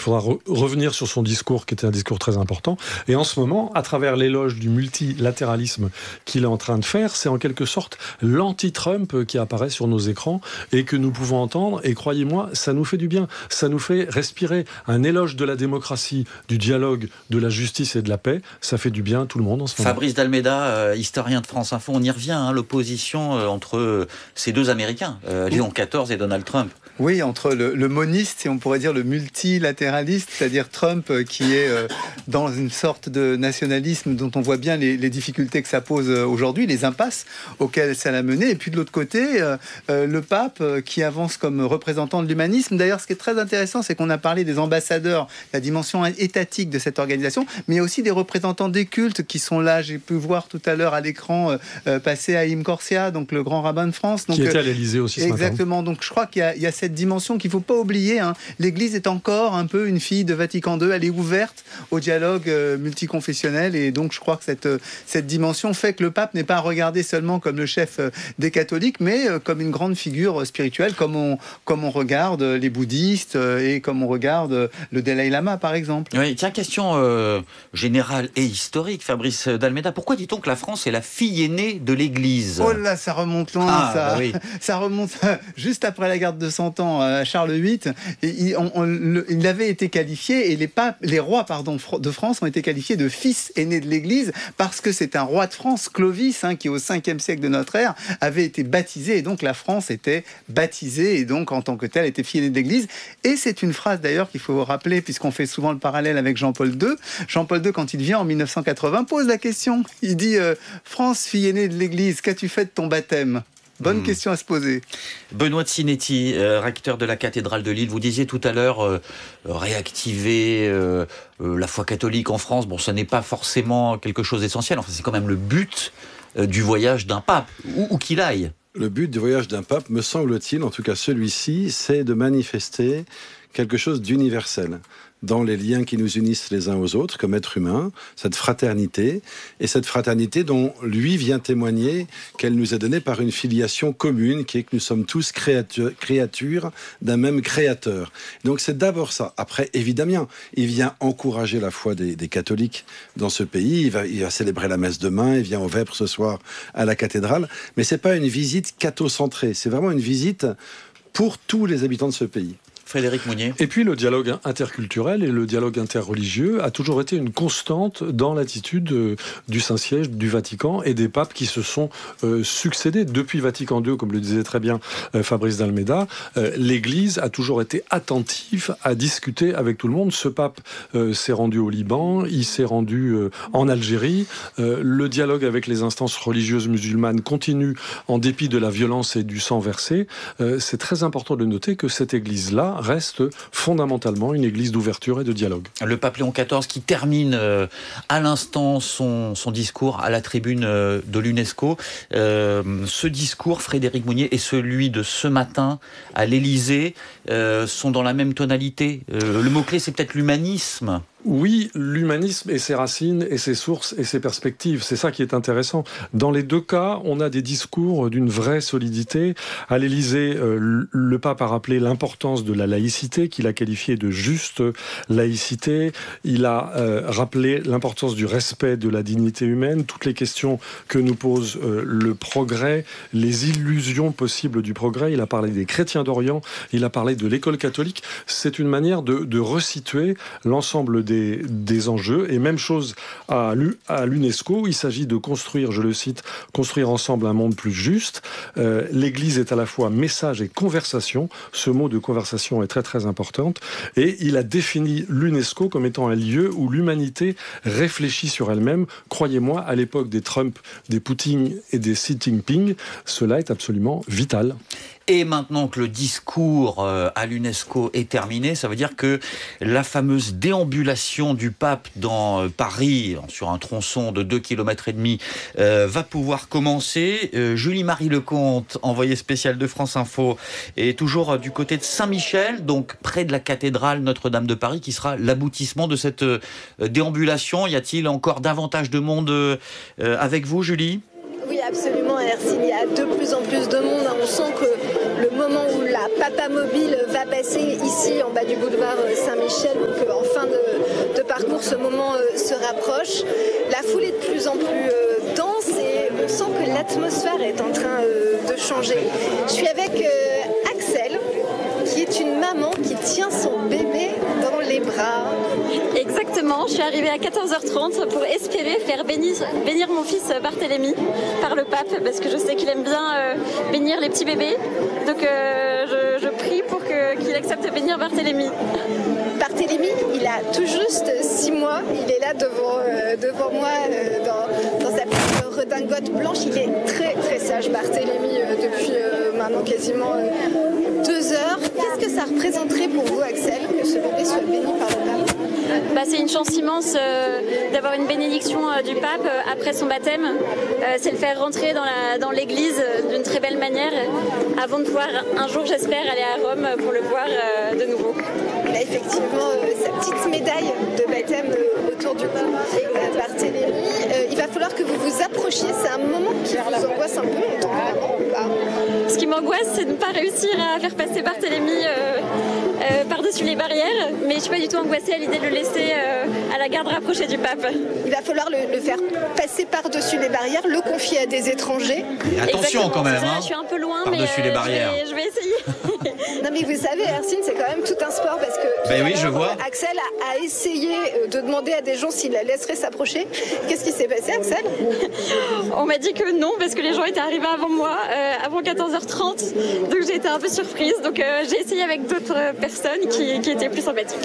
faudra revenir sur son discours, qui était un discours très important. Et en ce moment, à travers l'éloge du multilatéralisme qu'il est en train de faire, c'est en quelque sorte l'anti-Trump qui apparaît sur nos écrans et que nous pouvons entendre. Et croyez-moi, ça nous fait du bien. Ça nous fait respirer. Un éloge de la démocratie, du dialogue, de la justice et de la paix, ça fait du bien à tout le monde en ce moment. Fabrice Dalméda, historien de France Info, on y revient, l'opposition entre ces deux Américains, Léon XIV et Donald Trump. Oui, entre le moniste et on pourrait dire le multilatéraliste, c'est-à-dire Trump qui est dans une sorte de nationalisme dont on voit bien les difficultés que ça pose aujourd'hui, les impasses auxquelles ça l'a mené. Et puis de l'autre côté, le pape qui avance comme représentant de l'humanisme. D'ailleurs, ce qui est très intéressant, c'est qu'on a parlé des ambassadeurs, la dimension étatique de cette organisation, mais il y a aussi des représentants des cultes qui sont là. J'ai pu voir tout à l'heure à l'écran passer Haïm Corsia, donc le grand rabbin de France. Donc, qui était à l'Élysée aussi ce matin. Exactement. Donc je crois qu'il y a cette dimension qu'il ne faut pas oublier. L'Église est encore un peu une fille de Vatican II. Elle est ouverte au dialogue multiconfessionnel. Et donc, je crois que cette dimension fait que le pape n'est pas regardé seulement comme le chef des catholiques, mais comme une grande figure spirituelle, comme on regarde les bouddhistes et comme on regarde le Dalai Lama, par exemple. Oui, tiens, question générale et historique, Fabrice Dalméda. Pourquoi dit-on que la France est la fille aînée de l'Église ? Oh là, ça remonte loin, ça. Bah oui. Ça remonte juste après la guerre de 200 ans à Charles VIII. Et il avait été qualifié, et les rois de France ont été qualifiés de fils aînés de l'Église, parce que c'est un roi de France, Clovis, qui au 5e siècle de notre ère avait été baptisé, et donc la France était baptisée, et donc en tant que telle était fille aînée de l'Église. Et c'est une phrase d'ailleurs qu'il faut rappeler, puisqu'on fait souvent le parallèle avec Jean-Paul II. Jean-Paul II, quand il vient en 1980, pose la question. Il dit France, fille aînée de l'Église, qu'as-tu fait de ton baptême ? Bonne question à se poser. Benoît de Sinetti, recteur de la cathédrale de Lille, vous disiez tout à l'heure réactiver la foi catholique en France. Bon, ce n'est pas forcément quelque chose d'essentiel. Enfin, c'est quand même le but du voyage d'un pape, où qu'il aille. Le but du voyage d'un pape, me semble-t-il, en tout cas celui-ci, c'est de manifester quelque chose d'universel dans les liens qui nous unissent les uns aux autres comme êtres humains, cette fraternité, et cette fraternité dont lui vient témoigner qu'elle nous est donnée par une filiation commune, qui est que nous sommes tous créatures d'un même créateur. Donc c'est d'abord ça. Après, évidemment, il vient encourager la foi des catholiques dans ce pays, il va célébrer la messe demain, il vient au Vêpres ce soir à la cathédrale, mais c'est pas une visite cathocentrée, c'est vraiment une visite pour tous les habitants de ce pays. Frédéric Mounier. Et puis le dialogue interculturel et le dialogue interreligieux a toujours été une constante dans l'attitude du Saint-Siège, du Vatican et des papes qui se sont succédés depuis Vatican II, comme le disait très bien Fabrice Dalméda. L'Église a toujours été attentive à discuter avec tout le monde. Ce pape s'est rendu au Liban, il s'est rendu en Algérie. Le dialogue avec les instances religieuses musulmanes continue en dépit de la violence et du sang versé. C'est très important de noter que cette Église-là reste fondamentalement une église d'ouverture et de dialogue. Le pape Léon XIV qui termine à l'instant son discours à la tribune de l'UNESCO. Ce discours, Frédéric Mounier, et celui de ce matin à l'Élysée sont dans la même tonalité. Le mot-clé, c'est peut-être l'humanisme. Oui, l'humanisme et ses racines et ses sources et ses perspectives, c'est ça qui est intéressant. Dans les deux cas, on a des discours d'une vraie solidité. À l'Élysée, le pape a rappelé l'importance de la laïcité, qu'il a qualifiée de juste laïcité. Il a rappelé l'importance du respect de la dignité humaine, toutes les questions que nous pose le progrès, les illusions possibles du progrès. Il a parlé des chrétiens d'Orient, il a parlé de l'école catholique. C'est une manière de resituer l'ensemble des enjeux. Et même chose à l'UNESCO, il s'agit de construire, je le cite, construire ensemble un monde plus juste. L'Église est à la fois message et conversation. Ce mot de conversation est très très important. Et il a défini l'UNESCO comme étant un lieu où l'humanité réfléchit sur elle-même. Croyez-moi, à l'époque des Trump, des Poutine et des Xi Jinping, cela est absolument vital. Et maintenant que le discours à l'UNESCO est terminé, ça veut dire que la fameuse déambulation du pape dans Paris, sur un tronçon de 2,5 km, va pouvoir commencer. Julie-Marie Lecomte, envoyée spéciale de France Info, est toujours du côté de Saint-Michel, donc près de la cathédrale Notre-Dame de Paris, qui sera l'aboutissement de cette déambulation. Y a-t-il encore davantage de monde avec vous, Julie ? Oui, absolument, Hercine. Il y a de plus en plus de monde. On sent que le moment où la papamobile va passer ici en bas du boulevard Saint-Michel, donc rapproche. La foule est de plus en plus dense et on sent que l'atmosphère est en train de changer. Je suis avec Axel, qui est une maman qui tient son bébé dans les bras. Exactement, je suis arrivée à 14h30 pour espérer faire bénir mon fils Barthélemy par le pape, parce que je sais qu'il aime bien bénir les petits bébés. Donc je prie pour qu'il accepte de bénir Barthélemy. Barthélemy, il a tout juste 6 mois, il est là devant moi dans sa petite redingote blanche. Il est très très sage, Barthélemy, depuis maintenant quasiment 2 heures. Qu'est-ce que ça représenterait pour vous, Axel, que ce bébé soit béni par le pape ? C'est une chance immense d'avoir une bénédiction du pape après son baptême. C'est le faire rentrer dans l'église d'une très belle manière avant de pouvoir un jour, j'espère, aller à Rome pour le voir de nouveau. Là, effectivement, sa petite médaille de baptême autour du cou, Barthélemy. Il va falloir que vous vous approchiez. C'est un moment qui vous angoisse un peu en tant que maman ou pas ? Ce qui m'angoisse, c'est de ne pas réussir à faire passer Barthélemy par-dessus les barrières, mais je ne suis pas du tout angoissée à l'idée de le laisser à la garde rapprochée du pape. Il va falloir le faire passer par-dessus les barrières, le confier à des étrangers. Et attention. Exactement, quand même, je suis un peu loin, mais les barrières. Je vais essayer. Non mais vous savez, Hercine, c'est quand même tout un sport parce que oui, je vois. Axel a essayé de demander à des gens s'il la laisserait s'approcher. Qu'est-ce qui s'est passé, Axel ? On m'a dit que non, parce que les gens étaient arrivés avant moi, avant 14h30, donc j'ai été un peu surprise. Donc j'ai essayé avec d'autres personnes qui étaient plus sympathiques.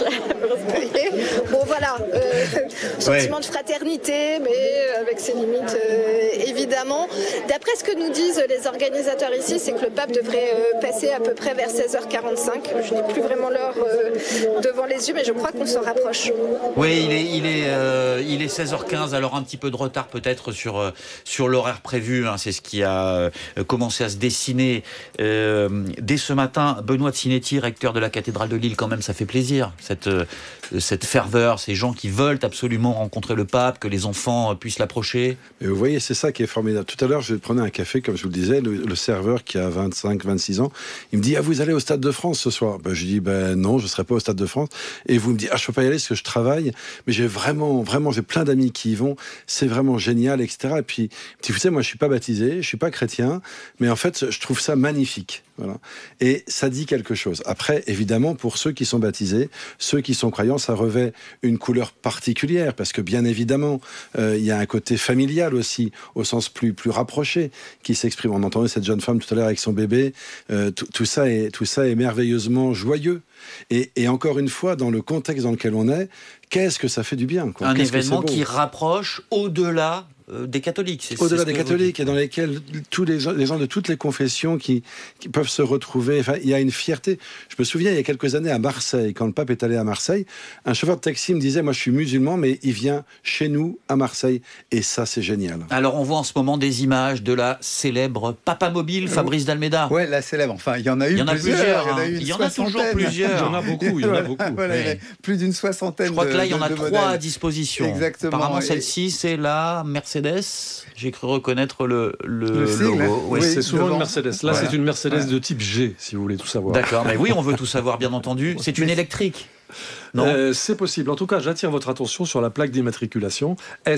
Bon voilà, sentiment de fraternité, mais avec ses limites évidemment. D'après ce que nous disent les organisateurs ici, c'est que le pape devrait passer à peu près vers 16h45. Je n'ai plus vraiment l'heure devant les yeux, mais je crois qu'on s'en rapproche. Oui, il est 16h15, alors un petit peu de retard peut-être sur l'horaire prévu. C'est ce qui a commencé à se dessiner dès ce matin. Benoît de Sinetti, recteur de la cathédrale de Lille, quand même, ça fait plaisir, cette ferveur, ces gens qui veulent absolument rencontrer le pape, que les enfants puissent l'approcher. Et vous voyez, c'est ça qui est formidable. Tout à l'heure, je prenais un café, comme je vous le disais, le serveur qui a 25-26 ans, il me dit « Ah, vous allez au Stade de France ce soir ?» Je dis « Non, je ne serai pas au Stade de France. » Et vous me dites « Ah, je ne peux pas y aller parce que je travaille, mais j'ai vraiment, j'ai plein d'amis qui y vont, c'est vraiment génial, etc. » Et puis, vous savez, moi, je ne suis pas baptisé, je ne suis pas chrétien, mais en fait, je trouve ça magnifique. Voilà. Et ça dit quelque chose. Après, évidemment, pour ceux qui sont baptisés, ceux qui sont croyants, ça revêt une couleur particulière, parce que bien évidemment, il y a un côté familial aussi, au sens plus rapproché, qui s'exprime. On entendait cette jeune femme tout à l'heure avec son bébé. Tout ça est merveilleusement joyeux. Et encore une fois, dans le contexte dans lequel on est, qu'est-ce que ça fait du bien, quoi. Un événement qui rapproche au-delà des catholiques. Au-delà des catholiques, et dans lesquels tous les gens de toutes les confessions qui peuvent se retrouver. Enfin, il y a une fierté. Je me souviens, il y a quelques années à Marseille, quand le pape est allé à Marseille, un chauffeur de taxi me disait « Moi, je suis musulman, mais il vient chez nous, à Marseille. » Et ça, c'est génial. Alors, on voit en ce moment des images de la célèbre Papa Mobile, Fabrice d'Almeida. Ouais, la célèbre. Enfin, il y en a eu plusieurs. Il y en a toujours plusieurs. Il y en a beaucoup. Voilà, il y a plus d'une soixantaine. Je crois que là, il y en a 3 à disposition. Exactement. Apparemment, celle-ci, c'est la Mercedes. J'ai cru reconnaître le sigle, logo. Oui, c'est souvent une Mercedes. Là, voilà. C'est une Mercedes de type G, si vous voulez tout savoir. D'accord, mais oui, on veut tout savoir, bien entendu. C'est une électrique. Non. C'est possible. En tout cas, j'attire votre attention sur la plaque d'immatriculation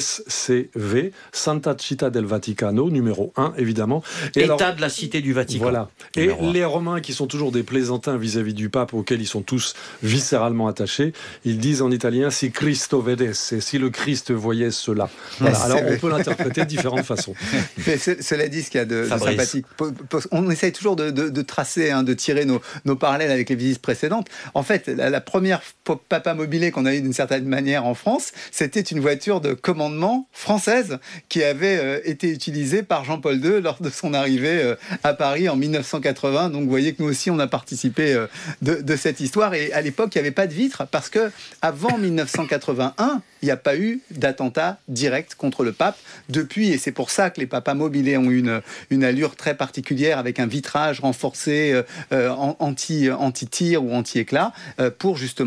SCV, Santa Città del Vaticano, numéro 1, évidemment. État de la Cité du Vatican. Voilà. Et les Romains, qui sont toujours des plaisantins vis-à-vis du pape, auquel ils sont tous viscéralement attachés, ils disent en italien « si Cristo vedesse », si le Christ voyait cela. Voilà. Alors, on peut l'interpréter de différentes façons. Mais cela dit, ce qu'il y a de sympathique, on essaye toujours de tracer, de tirer nos parallèles avec les visites précédentes. En fait, la première Papa Mobile qu'on a eu d'une certaine manière en France, c'était une voiture de commandement française qui avait été utilisée par Jean-Paul II lors de son arrivée à Paris en 1980. Donc vous voyez que nous aussi on a participé de cette histoire, et à l'époque il n'y avait pas de vitres parce que avant 1981 il n'y a pas eu d'attentat direct contre le pape depuis, et c'est pour ça que les Papas Mobile ont eu une allure très particulière avec un vitrage renforcé anti-tir ou anti-éclat pour justement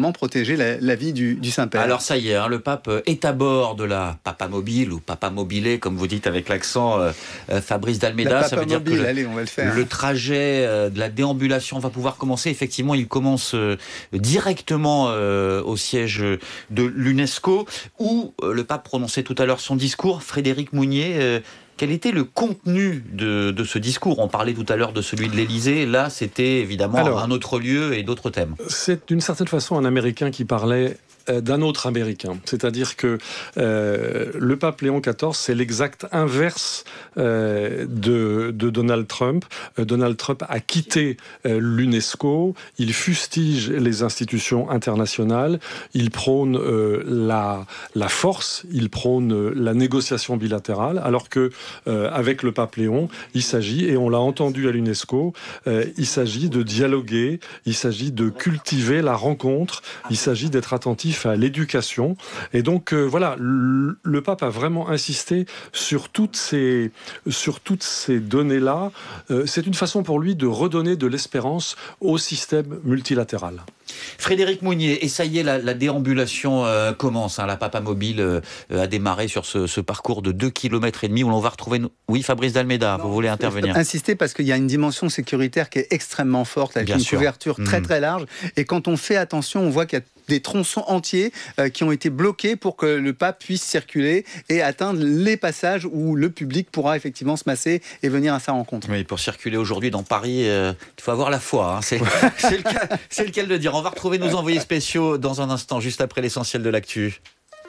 vraiment protéger la vie du Saint-Père. Alors ça y est, le pape est à bord de la papamobile ou papamobilé, comme vous dites avec l'accent Fabrice d'Almeida. Ça veut dire que le trajet de la déambulation va pouvoir commencer. Effectivement, il commence directement au siège de l'UNESCO, où le pape prononçait tout à l'heure son discours. Frédéric Mounier, quel était le contenu de ce discours ? On parlait tout à l'heure de celui de l'Élysée. Là, c'était évidemment un autre lieu et d'autres thèmes. C'est d'une certaine façon un Américain qui parlait d'un autre Américain. C'est-à-dire que le pape Léon XIV, c'est l'exact inverse de Donald Trump. Donald Trump a quitté l'UNESCO, il fustige les institutions internationales, il prône la force, il prône la négociation bilatérale, alors que avec le pape Léon, il s'agit, et on l'a entendu à l'UNESCO, il s'agit de dialoguer, il s'agit de cultiver la rencontre, il s'agit d'être attentif à l'éducation. Et donc voilà, le pape a vraiment insisté sur toutes ces données-là. C'est une façon pour lui de redonner de l'espérance au système multilatéral. Frédéric Mounier, et ça y est, la déambulation commence. La papamobile a démarré sur ce parcours de 2,5 km où l'on va retrouver... Oui, Fabrice d'Almeida, vous voulez intervenir ? Insister parce qu'il y a une dimension sécuritaire qui est extrêmement forte, avec une couverture très très large. Et quand on fait attention, on voit qu'il y a des tronçons entiers qui ont été bloqués pour que le pape puisse circuler et atteindre les passages où le public pourra effectivement se masser et venir à sa rencontre. Oui, pour circuler aujourd'hui dans Paris, il faut avoir la foi. C'est le cas de le dire. On va retrouver nos envoyés spéciaux dans un instant, juste après l'essentiel de l'actu.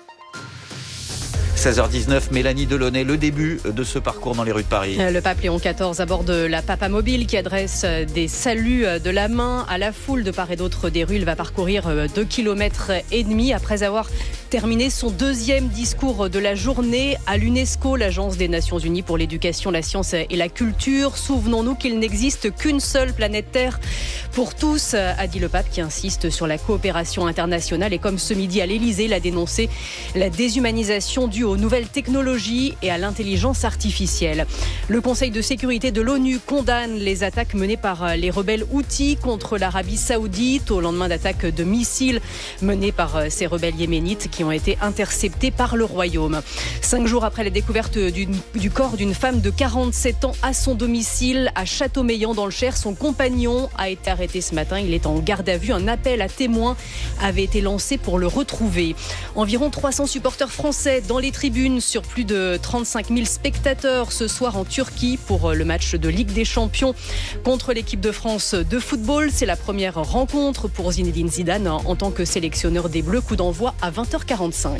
16h19, Mélanie Delaunay, le début de ce parcours dans les rues de Paris. Le pape Léon XIV à bord de la papamobile qui adresse des saluts de la main à la foule de part et d'autre des rues. Il va parcourir 2,5 km après avoir terminé son deuxième discours de la journée à l'UNESCO, l'Agence des Nations Unies pour l'éducation, la science et la culture. Souvenons-nous qu'il n'existe qu'une seule planète Terre pour tous, a dit le pape, qui insiste sur la coopération internationale. Et comme ce midi à l'Élysée, il a dénoncé la déshumanisation due aux nouvelles technologies et à l'intelligence artificielle. Le Conseil de sécurité de l'ONU condamne les attaques menées par les rebelles Houthis contre l'Arabie Saoudite au lendemain d'attaques de missiles menées par ces rebelles yéménites qui ont été interceptés par le Royaume. 5 jours après la découverte du corps d'une femme de 47 ans à son domicile à Châteaumeillan dans le Cher, son compagnon a été arrêté ce matin. Il est en garde à vue. Un appel à témoins avait été lancé pour le retrouver. Environ 300 supporters français dans les tribunes sur plus de 35 000 spectateurs ce soir en Turquie pour le match de Ligue des Champions contre l'équipe de France de football. C'est la première rencontre pour Zinedine Zidane en tant que sélectionneur des Bleus. Coup d'envoi à 20h45.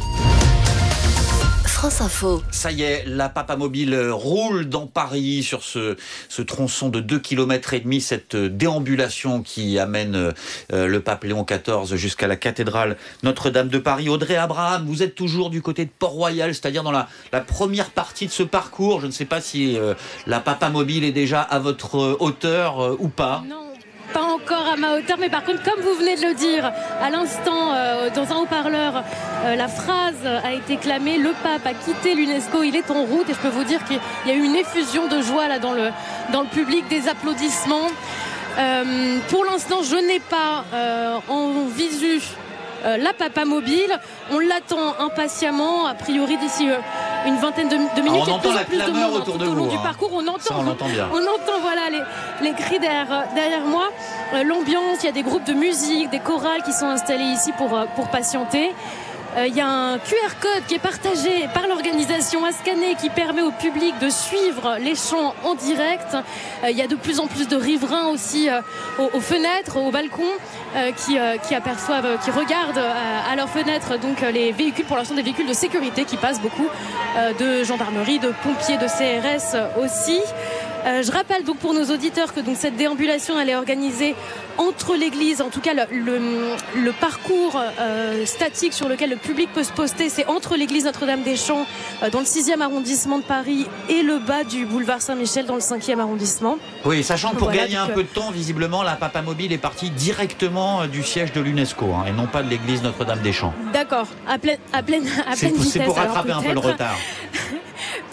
France Info. Ça y est, la papamobile roule dans Paris sur ce tronçon de 2,5 km, cette déambulation qui amène le pape Léon XIV jusqu'à la cathédrale Notre-Dame de Paris. Audrey Abraham, vous êtes toujours du côté de Port-Royal, c'est-à-dire dans la première partie de ce parcours. Je ne sais pas si la papamobile est déjà à votre hauteur ou pas. Non. Pas encore à ma hauteur, mais par contre, comme vous venez de le dire à l'instant dans un haut-parleur, la phrase a été clamée, le pape a quitté l'UNESCO, il est en route, et je peux vous dire qu'il y a eu une effusion de joie là dans le public, des applaudissements. Pour l'instant, je n'ai pas en visu la papamobile. On l'attend impatiemment, a priori d'ici une vingtaine de minutes. On entend la clameur autour de vous. Tout au long du parcours, on entend bien. On entend voilà, les cris derrière moi. L'ambiance, il y a des groupes de musique, des chorales qui sont installés ici pour patienter. Il y a un QR code qui est partagé par l'organisation à scanner qui permet au public de suivre les chants en direct. Il y a de plus en plus de riverains aussi aux fenêtres, aux balcons qui aperçoivent, qui regardent à leurs fenêtres donc les véhicules, pour l'instant des véhicules de sécurité qui passent beaucoup, de gendarmerie, de pompiers, de CRS aussi. Je rappelle donc pour nos auditeurs que donc cette déambulation elle est organisée entre l'église, en tout cas le parcours statique sur lequel le public peut se poster, c'est entre l'église Notre-Dame-des-Champs dans le 6e arrondissement de Paris et le bas du boulevard Saint-Michel dans le 5e arrondissement. Oui, sachant que pour gagner un peu de temps, visiblement la papamobile est partie directement du siège de l'UNESCO et non pas de l'église Notre-Dame-des-Champs. D'accord, à pleine vitesse. C'est pour rattraper un peu le retard.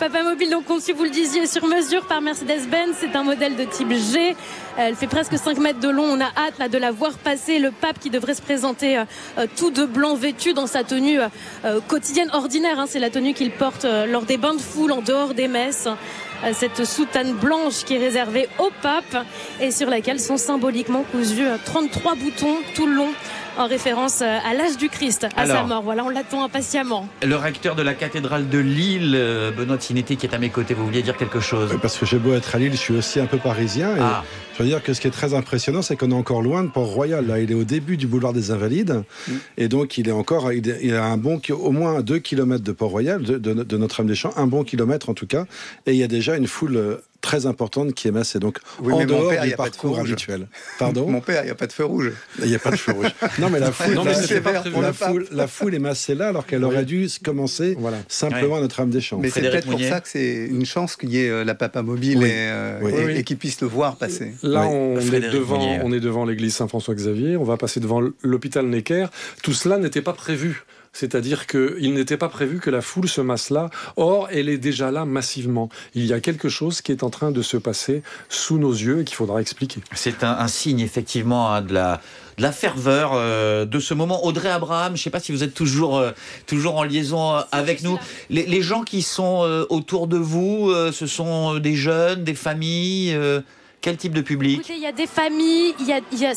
Papamobile, donc conçu, vous le disiez, sur mesure par Mercedes-Benz. C'est un modèle de type G. Elle fait presque 5 mètres de long. On a hâte là, de la voir passer. Le pape qui devrait se présenter tout de blanc vêtu dans sa tenue quotidienne ordinaire. Hein. C'est la tenue qu'il porte lors des bains de foule, en dehors des messes. Cette soutane blanche qui est réservée au pape et sur laquelle sont symboliquement cousus 33 boutons tout le long, en référence à l'âge du Christ, à sa mort. Voilà, on l'attend impatiemment. Le recteur de la cathédrale de Lille, Benoît Sinetti, qui est à mes côtés, vous vouliez dire quelque chose? Parce que j'ai beau être à Lille, je suis aussi un peu parisien. Et je veux dire que ce qui est très impressionnant, c'est qu'on est encore loin de Port-Royal. Là, il est au début du boulevard des Invalides. Et donc, il a un bon, au moins 2 km de Port-Royal, de Notre-Dame-des-Champs, un bon kilomètre en tout cas. Et il y a déjà une foule très importante qui est massée, donc en dehors du parcours habituel. Pardon ? Mon père, il n'y a pas de feu rouge. Il n'y a pas de feu rouge. Non, mais la foule est massée là, alors qu'elle aurait dû commencer simplement à Notre-Dame-des-Champs. Mais c'est peut-être pour ça que c'est une chance qu'il y ait la Papamobile et qu'ils puissent le voir passer. Là, on est devant l'église Saint-François-Xavier, on va passer devant l'hôpital Necker. Tout cela n'était pas prévu. C'est-à-dire qu'il n'était pas prévu que la foule se masse là. Or, elle est déjà là massivement. Il y a quelque chose qui est en train de se passer sous nos yeux et qu'il faudra expliquer. C'est un signe, effectivement, de la ferveur de ce moment. Audrey Abraham, je ne sais pas si vous êtes toujours en liaison avec nous. Les gens qui sont autour de vous, ce sont des jeunes, des familles quel type de public? Écoutez, il y a des familles, il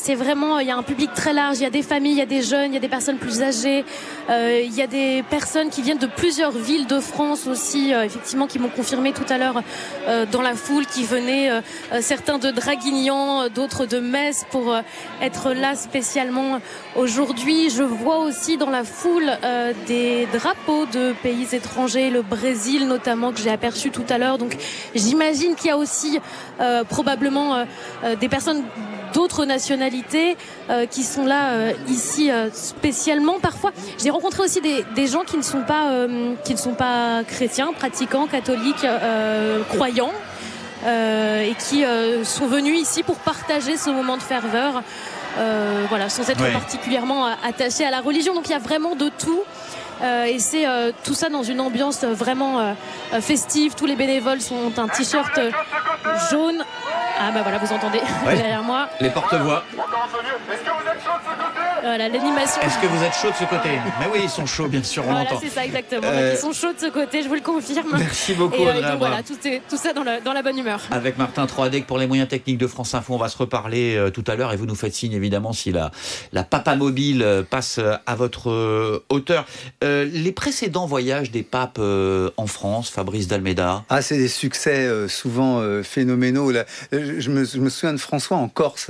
y a un public très large, il y a des familles, il y a des jeunes, il y a des personnes plus âgées, il y a des personnes qui viennent de plusieurs villes de France aussi, effectivement, qui m'ont confirmé tout à l'heure dans la foule, qui venaient, certains de Draguignan, d'autres de Metz, pour être là spécialement aujourd'hui. Je vois aussi dans la foule des drapeaux de pays étrangers, le Brésil notamment, que j'ai aperçu tout à l'heure. Donc j'imagine qu'il y a aussi probablement des personnes d'autres nationalités qui sont là ici spécialement. Parfois, j'ai rencontré aussi des gens qui ne sont pas chrétiens, pratiquants, catholiques, croyants, et qui sont venus ici pour partager ce moment de ferveur, sans être particulièrement attachés à la religion. Donc il y a vraiment de tout. Et c'est tout ça dans une ambiance vraiment festive. Tous les bénévoles ont un t-shirt jaune. Ah bah voilà, vous entendez derrière moi. Les porte-voix. Voilà, l'animation. Est-ce que vous êtes chaud de ce côté? Mais oui, ils sont chauds, bien sûr, on l'entend. C'est ça, exactement. Ils sont chauds de ce côté, je vous le confirme. Merci beaucoup, Audrey. Donc voilà, tout ça dans la bonne humeur. Avec Martin Troadec pour les moyens techniques de France Info, on va se reparler tout à l'heure et vous nous faites signe évidemment si la Papamobile passe à votre hauteur. Les précédents voyages des papes en France, Fabrice Dalméda? C'est des succès souvent phénoménaux. Là, je me souviens de François en Corse.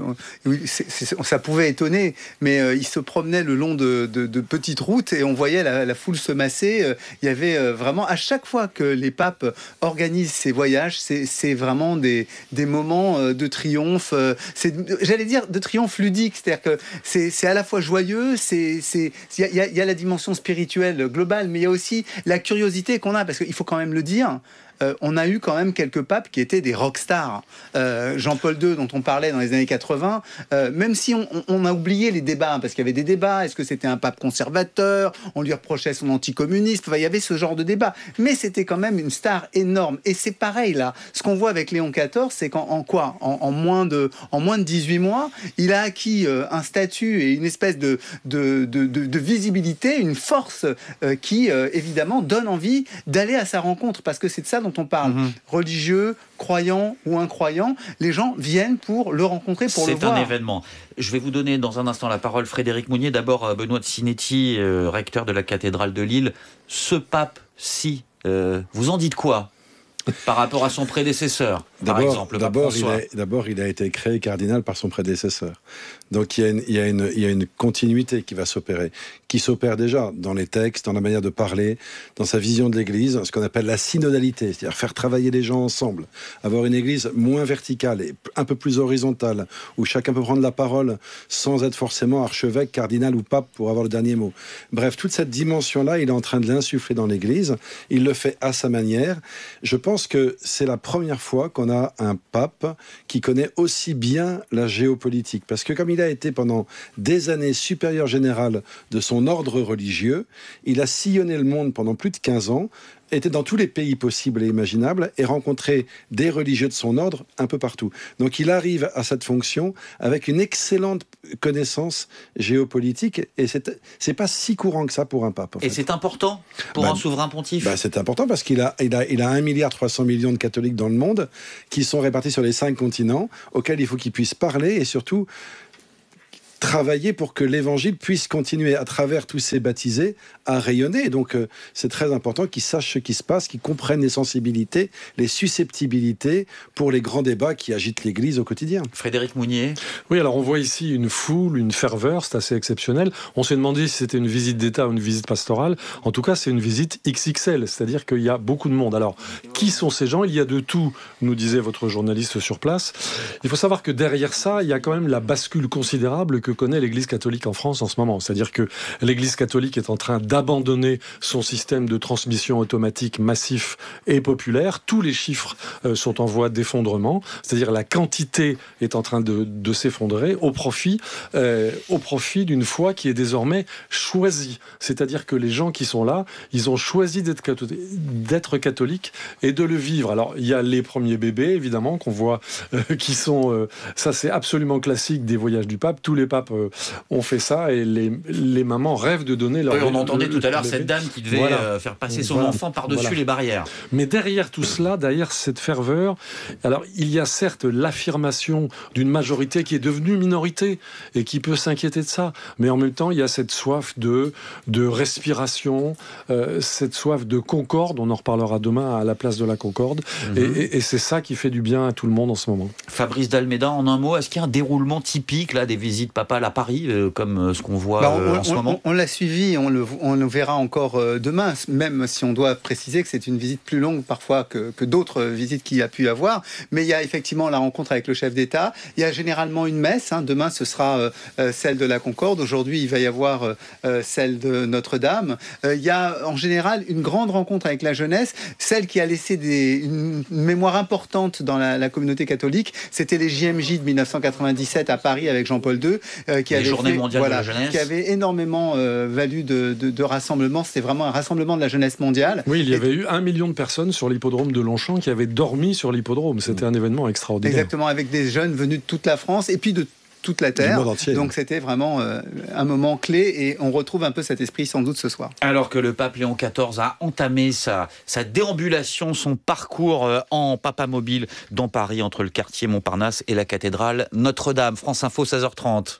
Ça pouvait étonner, mais il se promenait le long de petites routes et on voyait la foule se masser. Il y avait vraiment, à chaque fois que les papes organisent ces voyages, c'est vraiment des moments de triomphe. J'allais dire de triomphe ludique, c'est-à-dire que c'est à la fois joyeux, il y a la dimension spirituelle globale, mais il y a aussi la curiosité qu'on a, parce qu'il faut quand même le dire. On a eu quand même quelques papes qui étaient des rockstars. Jean-Paul II, dont on parlait dans les années 80, même si on a oublié les débats, parce qu'il y avait des débats, est-ce que c'était un pape conservateur? On lui reprochait son anticommunisme, il y avait ce genre de débat. Mais c'était quand même une star énorme. Et c'est pareil là. Ce qu'on voit avec Léon XIV, c'est en moins de 18 mois, il a acquis un statut et une espèce de visibilité, une force qui, évidemment, donne envie d'aller à sa rencontre, parce que c'est de ça dont on parle. Religieux, croyants ou incroyants, les gens viennent pour le rencontrer, pour le voir. C'est un événement. Je vais vous donner dans un instant la parole, Frédéric Mounier. D'abord, Benoît Sinetti, recteur de la cathédrale de Lille. Ce pape-ci, vous en dites quoi par rapport à son prédécesseur, par exemple? D'abord, il a été créé cardinal par son prédécesseur. Donc il y a une continuité qui va s'opérer, qui s'opère déjà dans les textes, dans la manière de parler, dans sa vision de l'Église, ce qu'on appelle la synodalité, c'est-à-dire faire travailler les gens ensemble, avoir une Église moins verticale et un peu plus horizontale, où chacun peut prendre la parole sans être forcément archevêque, cardinal ou pape pour avoir le dernier mot. Bref, toute cette dimension-là, il est en train de l'insuffler dans l'Église. Il le fait à sa manière. Je pense que c'est la première fois qu'on a un pape qui connaît aussi bien la géopolitique. Parce que comme il a été pendant des années supérieur général de son ordre religieux, il a sillonné le monde pendant plus de 15 ans, était dans tous les pays possibles et imaginables et rencontrait des religieux de son ordre un peu partout. Donc il arrive à cette fonction avec une excellente connaissance géopolitique et c'est pas si courant que ça pour un pape. Et c'est important pour un souverain pontife. C'est important parce qu'il a 1,3 milliard de catholiques dans le monde qui sont répartis sur les 5 continents auxquels il faut qu'ils puissent parler et surtout travailler pour que l'évangile puisse continuer à travers tous ces baptisés à rayonner. Et donc c'est très important qu'ils sachent ce qui se passe, qu'ils comprennent les sensibilités, les susceptibilités pour les grands débats qui agitent l'Église au quotidien. Frédéric Mounier. Oui, alors on voit ici une foule, une ferveur, c'est assez exceptionnel. On s'est demandé si c'était une visite d'État ou une visite pastorale. En tout cas, c'est une visite XXL, c'est-à-dire qu'il y a beaucoup de monde. Alors, qui sont ces gens ? Il y a de tout, nous disait votre journaliste sur place. Il faut savoir que derrière ça, il y a quand même la bascule considérable que connaît l'Église catholique en France en ce moment. C'est-à-dire que l'Église catholique est en train d'abandonner son système de transmission automatique massif et populaire. Tous les chiffres sont en voie d'effondrement. C'est-à-dire la quantité est en train de s'effondrer au profit d'une foi qui est désormais choisie. C'est-à-dire que les gens qui sont là, ils ont choisi d'être catholiques et de le vivre. Alors, il y a les premiers bébés, évidemment, qu'on voit qui sont... ça, c'est absolument classique des voyages du pape. Tous les papes ont fait ça et les mamans rêvent de donner leur... Oui, on entendait tout à l'heure cette dame qui devait faire passer son enfant par-dessus les barrières. Mais derrière tout cela, derrière cette ferveur, alors il y a certes l'affirmation d'une majorité qui est devenue minorité et qui peut s'inquiéter de ça, mais en même temps il y a cette soif de respiration, cette soif de concorde, on en reparlera demain à la place de la concorde, et c'est ça qui fait du bien à tout le monde en ce moment. Fabrice d'Almeida, en un mot, est-ce qu'il y a un déroulement typique là, des visites papales à Paris, comme ce qu'on voit en ce moment ? On l'a suivi, on le verra encore demain, même si on doit préciser que c'est une visite plus longue parfois que d'autres visites qu'il a pu avoir. Mais il y a effectivement la rencontre avec le chef d'État. Il y a généralement une messe. Demain, ce sera celle de la Concorde. Aujourd'hui, il va y avoir celle de Notre-Dame. Il y a en général une grande rencontre avec la jeunesse. Celle qui a laissé une mémoire importante dans la communauté catholique, c'était les JMJ de 1997 à Paris avec Jean-Paul II. Qui avait Journées mondiales de la jeunesse. Qui avait énormément valu de rassemblements. C'était vraiment un rassemblement de la jeunesse mondiale. Oui, il y avait eu 1 million de personnes sur l'hippodrome de Longchamp qui avaient dormi sur l'hippodrome. C'était un événement extraordinaire. Exactement, avec des jeunes venus de toute la France et puis de toute la Terre. Donc c'était vraiment un moment clé et on retrouve un peu cet esprit sans doute ce soir. Alors que le pape Léon XIV a entamé sa déambulation, son parcours en papamobile dans Paris entre le quartier Montparnasse et la cathédrale Notre-Dame. France Info, 16h30.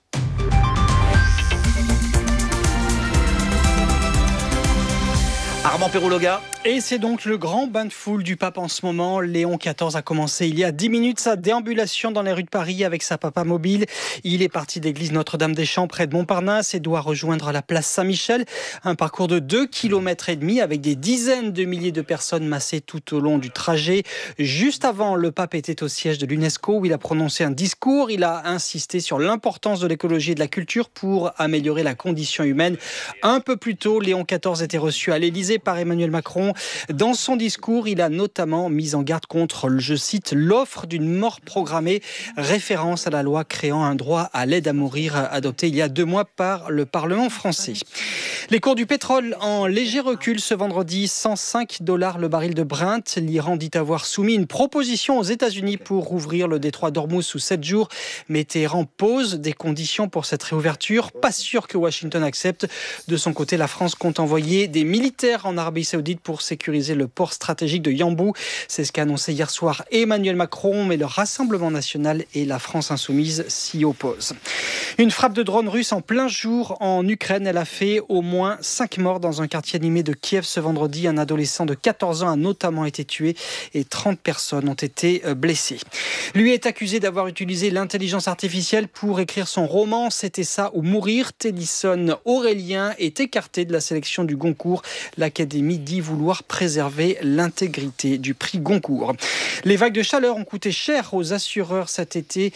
Armand Perrouloga. Et c'est donc le grand bain de foule du pape en ce moment. Léon XIV a commencé il y a 10 minutes sa déambulation dans les rues de Paris avec sa papamobile. Il est parti d'église Notre-Dame-des-Champs près de Montparnasse et doit rejoindre la place Saint-Michel. Un parcours de 2,5 km avec des dizaines de milliers de personnes massées tout au long du trajet. Juste avant, le pape était au siège de l'UNESCO où il a prononcé un discours. Il a insisté sur l'importance de l'écologie et de la culture pour améliorer la condition humaine. Un peu plus tôt, Léon XIV était reçu à l'Élysée par Emmanuel Macron. Dans son discours, il a notamment mis en garde contre, je cite, l'offre d'une mort programmée, référence à la loi créant un droit à l'aide à mourir adoptée il y a 2 mois par le Parlement français. Les cours du pétrole en léger recul ce vendredi, $105 le baril de Brent. L'Iran dit avoir soumis une proposition aux États-Unis pour ouvrir le détroit d'Ormuz sous 7 jours, mais Téhéran pose des conditions pour cette réouverture. Pas sûr que Washington accepte. De son côté, la France compte envoyer des militaires en Arabie Saoudite pour sécuriser le port stratégique de Yanbu. C'est ce qu'a annoncé hier soir Emmanuel Macron, mais le Rassemblement national et la France insoumise s'y opposent. Une frappe de drone russe en plein jour en Ukraine. Elle a fait au moins 5 morts dans un quartier animé de Kiev ce vendredi. Un adolescent de 14 ans a notamment été tué et 30 personnes ont été blessées. Lui est accusé d'avoir utilisé l'intelligence artificielle pour écrire son roman « C'était ça ou mourir ». Tennyson Aurélien est écarté de la sélection du Goncourt. L'Académie dit vouloir préserver l'intégrité du prix Goncourt. Les vagues de chaleur ont coûté cher aux assureurs cet été.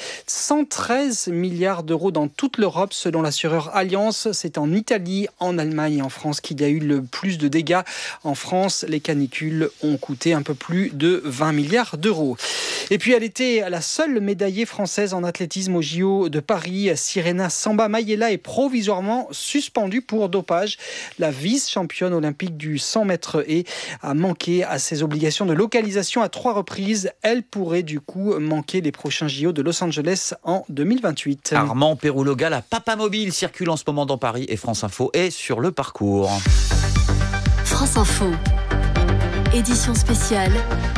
113 milliards d'euros dans toute l'Europe selon l'assureur Allianz. C'est en Italie, en Allemagne et en France qu'il y a eu le plus de dégâts. En France, les canicules ont coûté un peu plus de 20 milliards d'euros. Et puis elle était la seule médaillée française en athlétisme au JO de Paris. Sirena Samba Mayela est provisoirement suspendue pour dopage. La vice-championne olympique du 100 mètres haies a manqué à ses obligations de localisation à 3 reprises. Elle pourrait du coup manquer les prochains JO de Los Angeles en 2028. Armand Pérouloga, la Papamobile circule en ce moment dans Paris et France Info est sur le parcours. France Info, édition spéciale,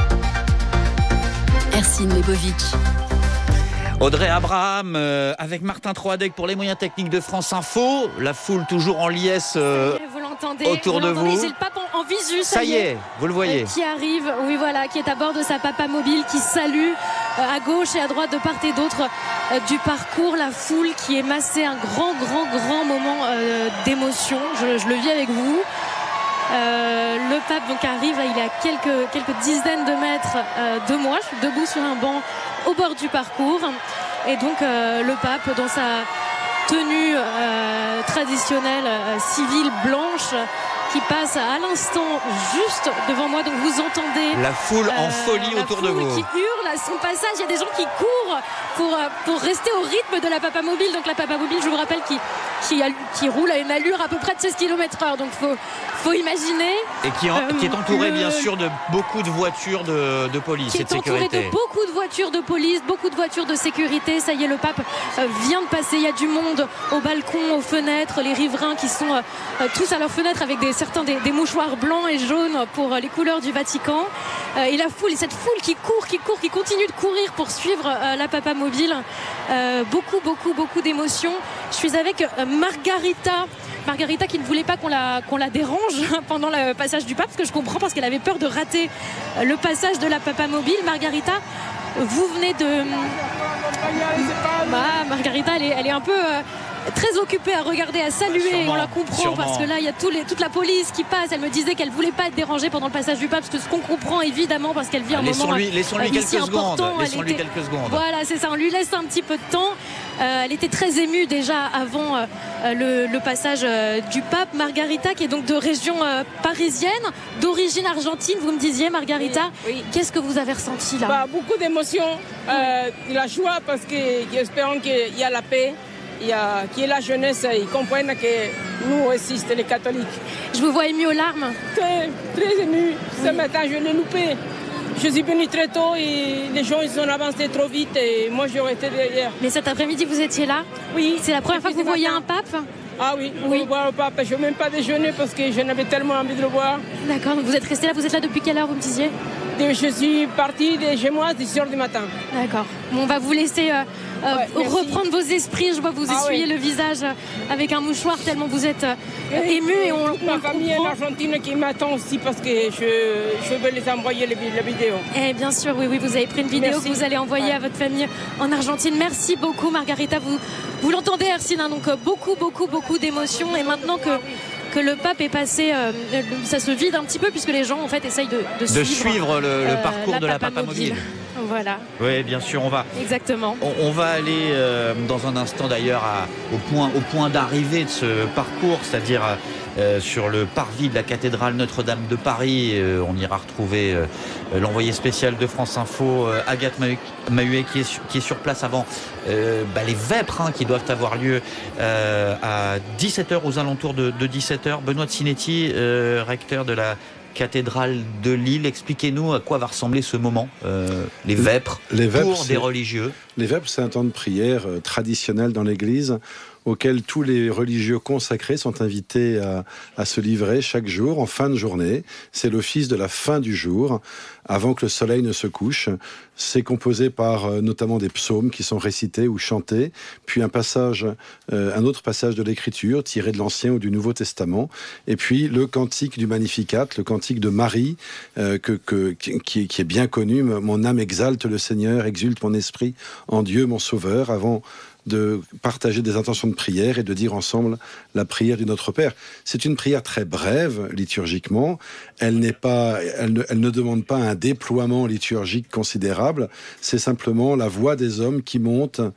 Ercine Lebovic. Audrey Abraham avec Martin Troadec pour les moyens techniques de France Info. La foule toujours en liesse autour de vous. C'est le pape en visu. Ça y est, vous le voyez. Qui arrive, oui voilà, qui est à bord de sa Papamobile, qui salue à gauche et à droite, de part et d'autre du parcours. La foule qui est massée, un grand moment d'émotion. Je le vis avec vous. Le pape donc arrive, là, il est à quelques dizaines de mètres de moi. Je suis debout sur un banc au bord du parcours. Et donc le pape, dans sa tenue traditionnelle civile blanche, qui passe à l'instant juste devant moi. Donc vous entendez la foule en folie autour de vous, qui hurle à son passage. Il y a des gens qui courent pour rester au rythme de la Papamobile. Donc la Papamobile, je vous rappelle, qui roule à une allure à peu près de 16 km/h. Donc faut imaginer. Et qui est entouré bien sûr de beaucoup de voitures de police et de sécurité. Qui est entouré de beaucoup de voitures de police, beaucoup de voitures de sécurité. Ça y est, le pape vient de passer. Il y a du monde au balcon, aux fenêtres, les riverains qui sont tous à leurs fenêtres avec certains des mouchoirs blancs et jaunes pour les couleurs du Vatican. Et la foule, et cette foule qui continue de courir pour suivre la Papamobile. Beaucoup d'émotions. Je suis avec Margarita qui ne voulait pas qu'on la dérange pendant le passage du pape, parce que je comprends, parce qu'elle avait peur de rater le passage de la Papamobile. Margarita, vous venez de... Margarita, elle est un peu... très occupée à regarder, à saluer, sûrement, on la comprend, parce que là il y a toute la police qui passe. Elle me disait qu'elle voulait pas être dérangée pendant le passage du pape, ce qu'on comprend évidemment, parce qu'elle vit un moment laissons-lui quelques secondes. Voilà, c'est ça, on lui laisse un petit peu de temps. Elle était très émue déjà avant le passage du pape. Margarita, qui est donc de région parisienne, d'origine argentine, vous me disiez, Margarita. Oui. Qu'est-ce que vous avez ressenti là? Beaucoup d'émotions, de la joie, parce que j'espère qu'il y a la paix. Qui est la jeunesse, ils comprennent que nous aussi, les catholiques. Je vous vois ému aux larmes. Très ému. Ce matin, je l'ai loupé. Je suis venu très tôt et les gens ils ont avancé trop vite et moi j'aurais été derrière. Mais cet après-midi, vous étiez là? Oui. C'est la première fois que vous voyez un pape? Ah oui, oui. Voir le pape. Je n'ai même pas déjeuné parce que je n'avais tellement envie de le voir. D'accord, donc vous êtes resté là. Vous êtes là depuis quelle heure, vous me disiez? Je suis parti de chez moi à 10h du matin. D'accord. Bon, on va vous laisser reprendre vos esprits. Je vois vous essuyer le visage avec un mouchoir tellement vous êtes ému. Et ma famille en Argentine qui m'attend aussi parce que je vais les envoyer la vidéo. Et bien sûr, oui, vous avez pris une vidéo que vous allez envoyer à votre famille en Argentine. Merci beaucoup, Margarita. Vous l'entendez, Ercine, hein, donc beaucoup d'émotions. Et maintenant que le pape est passé, ça se vide un petit peu, puisque les gens en fait essayent de suivre le parcours de la Papamobile. Voilà. Oui, bien sûr, on va. Exactement. On va aller dans un instant d'ailleurs au point d'arrivée de ce parcours, c'est-à-dire sur le parvis de la cathédrale Notre-Dame de Paris. On ira retrouver l'envoyé spécial de France Info, Agathe Mahuet, qui est sur place avant les vêpres qui doivent avoir lieu à 17h, aux alentours de 17h. Benoît de Sinetti, recteur de la cathédrale de Lille, expliquez-nous à quoi va ressembler ce moment, les vêpres pour des religieux. Les vêpres, c'est un temps de prière traditionnel dans l'église, auquel tous les religieux consacrés sont invités à se livrer chaque jour, en fin de journée. C'est l'office de la fin du jour, avant que le soleil ne se couche. C'est composé par notamment des psaumes qui sont récités ou chantés, puis un autre passage de l'Écriture, tiré de l'Ancien ou du Nouveau Testament, et puis le cantique du Magnificat, le cantique de Marie, qui est bien connu. Mon âme exalte le Seigneur, exulte mon esprit en Dieu mon Sauveur, avant de partager des intentions de prière et de dire ensemble la prière du Notre Père. C'est une prière très brève liturgiquement. Elle ne demande pas un déploiement liturgique considérable. C'est simplement la voix des hommes qui monte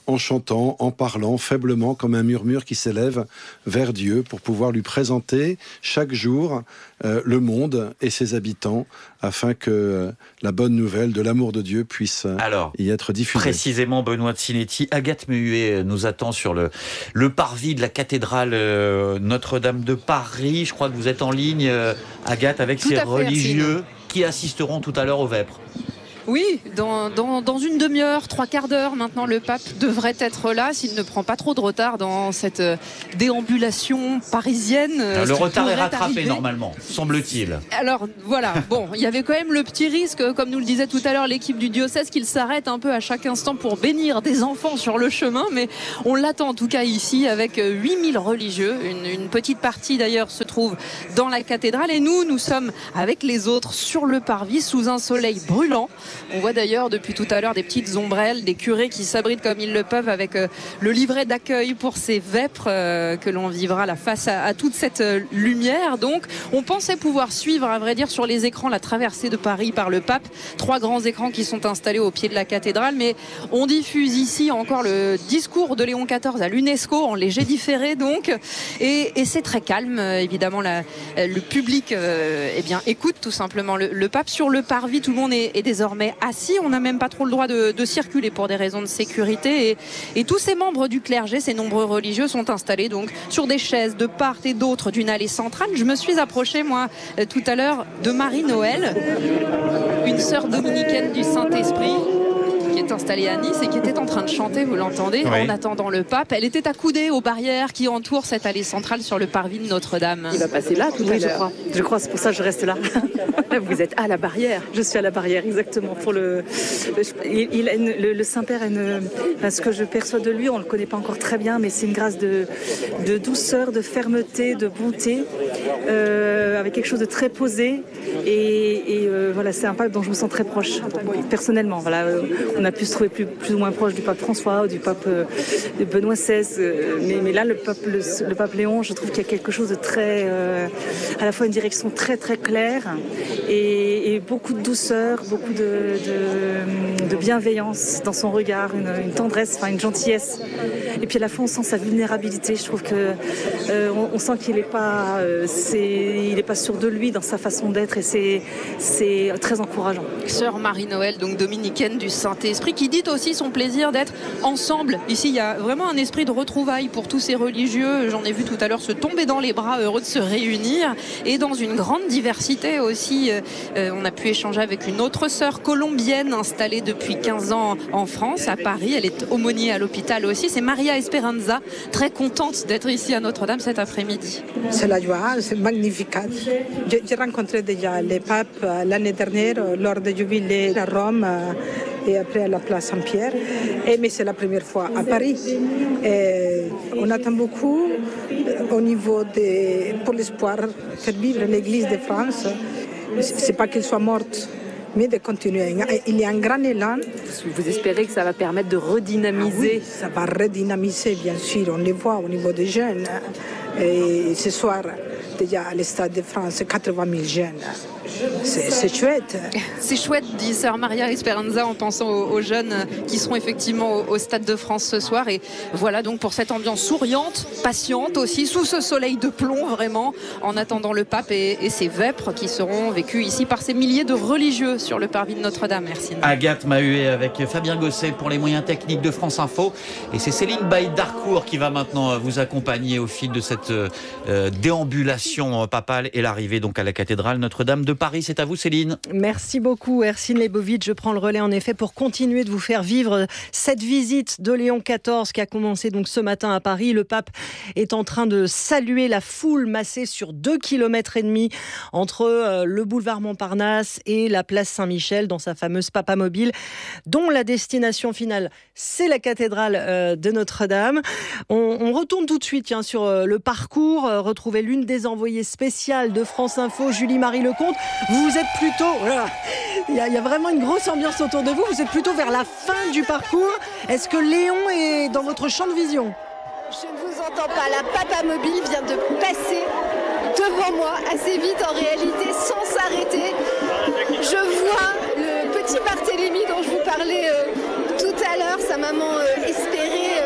en chantant, en parlant faiblement comme un murmure qui s'élève vers Dieu pour pouvoir lui présenter chaque jour le monde et ses habitants afin que la bonne nouvelle de l'amour de Dieu puisse y être diffusée. Précisément, Benoît de Sinetti, Agathe Mehuet nous attend sur le parvis de la cathédrale Notre-Dame de Paris. Je crois que vous êtes en ligne, Agathe, avec ces religieux qui assisteront tout à l'heure aux vêpres. Oui, dans une demi-heure, 3/4 d'heure, maintenant le pape devrait être là s'il ne prend pas trop de retard dans cette déambulation parisienne. Le retard est rattrapé normalement, semble-t-il. Alors voilà, bon, il y avait quand même le petit risque, comme nous le disait tout à l'heure l'équipe du diocèse, qu'il s'arrête un peu à chaque instant pour bénir des enfants sur le chemin, mais on l'attend en tout cas ici avec 8000 religieux. Une petite partie d'ailleurs se trouve dans la cathédrale et nous sommes avec les autres sur le parvis sous un soleil brûlant. On voit d'ailleurs depuis tout à l'heure des petites ombrelles, des curés qui s'abritent comme ils le peuvent avec le livret d'accueil pour ces vêpres que l'on vivra la face à toute cette lumière. Donc on pensait pouvoir suivre, à vrai dire, sur les écrans la traversée de Paris par le pape. 3 grands écrans qui sont installés au pied de la cathédrale, mais on diffuse ici encore le discours de Léon XIV à l'UNESCO en léger différé donc, et c'est très calme. Évidemment le public écoute tout simplement le pape. Sur le parvis, tout le monde est désormais assis, on n'a même pas trop le droit de circuler pour des raisons de sécurité et tous ces membres du clergé, ces nombreux religieux sont installés donc sur des chaises de part et d'autre d'une allée centrale. Je me suis approchée moi tout à l'heure de Marie-Noël, une sœur dominicaine du Saint-Esprit qui est installée à Nice et qui était en train de chanter, vous l'entendez, en attendant le pape. Elle était accoudée aux barrières qui entourent cette allée centrale sur le parvis de Notre-Dame. Il va passer là tout à l'heure. Je crois, c'est pour ça que je reste là. Vous êtes à la barrière. Je suis à la barrière, exactement. Pour le Saint-Père, ce que je perçois de lui, on ne le connaît pas encore très bien, mais c'est une grâce de douceur, de fermeté, de bonté, avec quelque chose de très posé. Et voilà, c'est un pape dont je me sens très proche, personnellement. Voilà, on a pu se trouver plus ou moins proche du pape François ou du pape de Benoît XVI. Mais là, le pape Léon, je trouve qu'il y a quelque chose de très... à la fois une direction très très claire et beaucoup de douceur, beaucoup de bienveillance dans son regard, une tendresse, une gentillesse. Et puis à la fois, on sent sa vulnérabilité. Je trouve que on sent qu'il n'est pas sûr de lui dans sa façon d'être et c'est très encourageant. Sœur Marie-Noël, donc dominicaine du Saint-Esprit, qui dit aussi son plaisir d'être ensemble. Ici, il y a vraiment un esprit de retrouvailles pour tous ces religieux. J'en ai vu tout à l'heure se tomber dans les bras, heureux de se réunir. Et dans une grande diversité aussi, on a pu échanger avec une autre sœur colombienne installée depuis 15 ans en France, à Paris. Elle est aumônier à l'hôpital aussi. C'est Maria Esperanza, très contente d'être ici à Notre-Dame cet après-midi. C'est la joie, c'est magnifique. J'ai rencontré déjà les papes l'année dernière lors du jubilé à Rome et après à la place Saint-Pierre. Mais c'est la première fois à Paris. Et on attend beaucoup au niveau pour l'espoir faire vivre l'Église de France. C'est pas qu'elle soit morte, mais de continuer. Il y a un grand élan. Vous espérez que ça va permettre de redynamiser? Oui, ça va redynamiser, bien sûr. On les voit au niveau des jeunes. Et ce soir, déjà à l'Stade de France, 80 000 jeunes. C'est chouette. C'est chouette, dit sœur Maria Esperanza, en pensant aux jeunes qui seront effectivement au Stade de France ce soir. Et voilà donc pour cette ambiance souriante, patiente aussi, sous ce soleil de plomb vraiment, en attendant le pape et ses vêpres qui seront vécues ici par ces milliers de religieux sur le parvis de Notre-Dame. Merci. Agathe Mahuet avec Fabien Gosset pour les moyens techniques de France Info. Et c'est Céline Bailly-Darcourt qui va maintenant vous accompagner au fil de cette déambulation papale et l'arrivée donc à la cathédrale Notre-Dame de Paris. C'est à vous, Céline. Merci beaucoup, Ercine Lebovitch. Je prends le relais en effet pour continuer de vous faire vivre cette visite de Léon XIV qui a commencé donc ce matin à Paris. Le pape est en train de saluer la foule massée sur 2,5 km entre le boulevard Montparnasse et la place Saint-Michel dans sa fameuse papamobile, dont la destination finale, c'est la cathédrale de Notre-Dame. On retourne tout de suite sur le parcours, retrouver l'une des envoyées spéciales de France Info, Julie-Marie Lecomte. Vous êtes plutôt... Il y a vraiment une grosse ambiance autour de vous. Vous êtes plutôt vers la fin du parcours. Est-ce que Léon est dans votre champ de vision? Je ne vous entends pas. La papamobile vient de passer devant moi assez vite en réalité, sans s'arrêter. Je vois le petit Barthélemy dont je vous parlais tout à à l'heure, sa maman espérait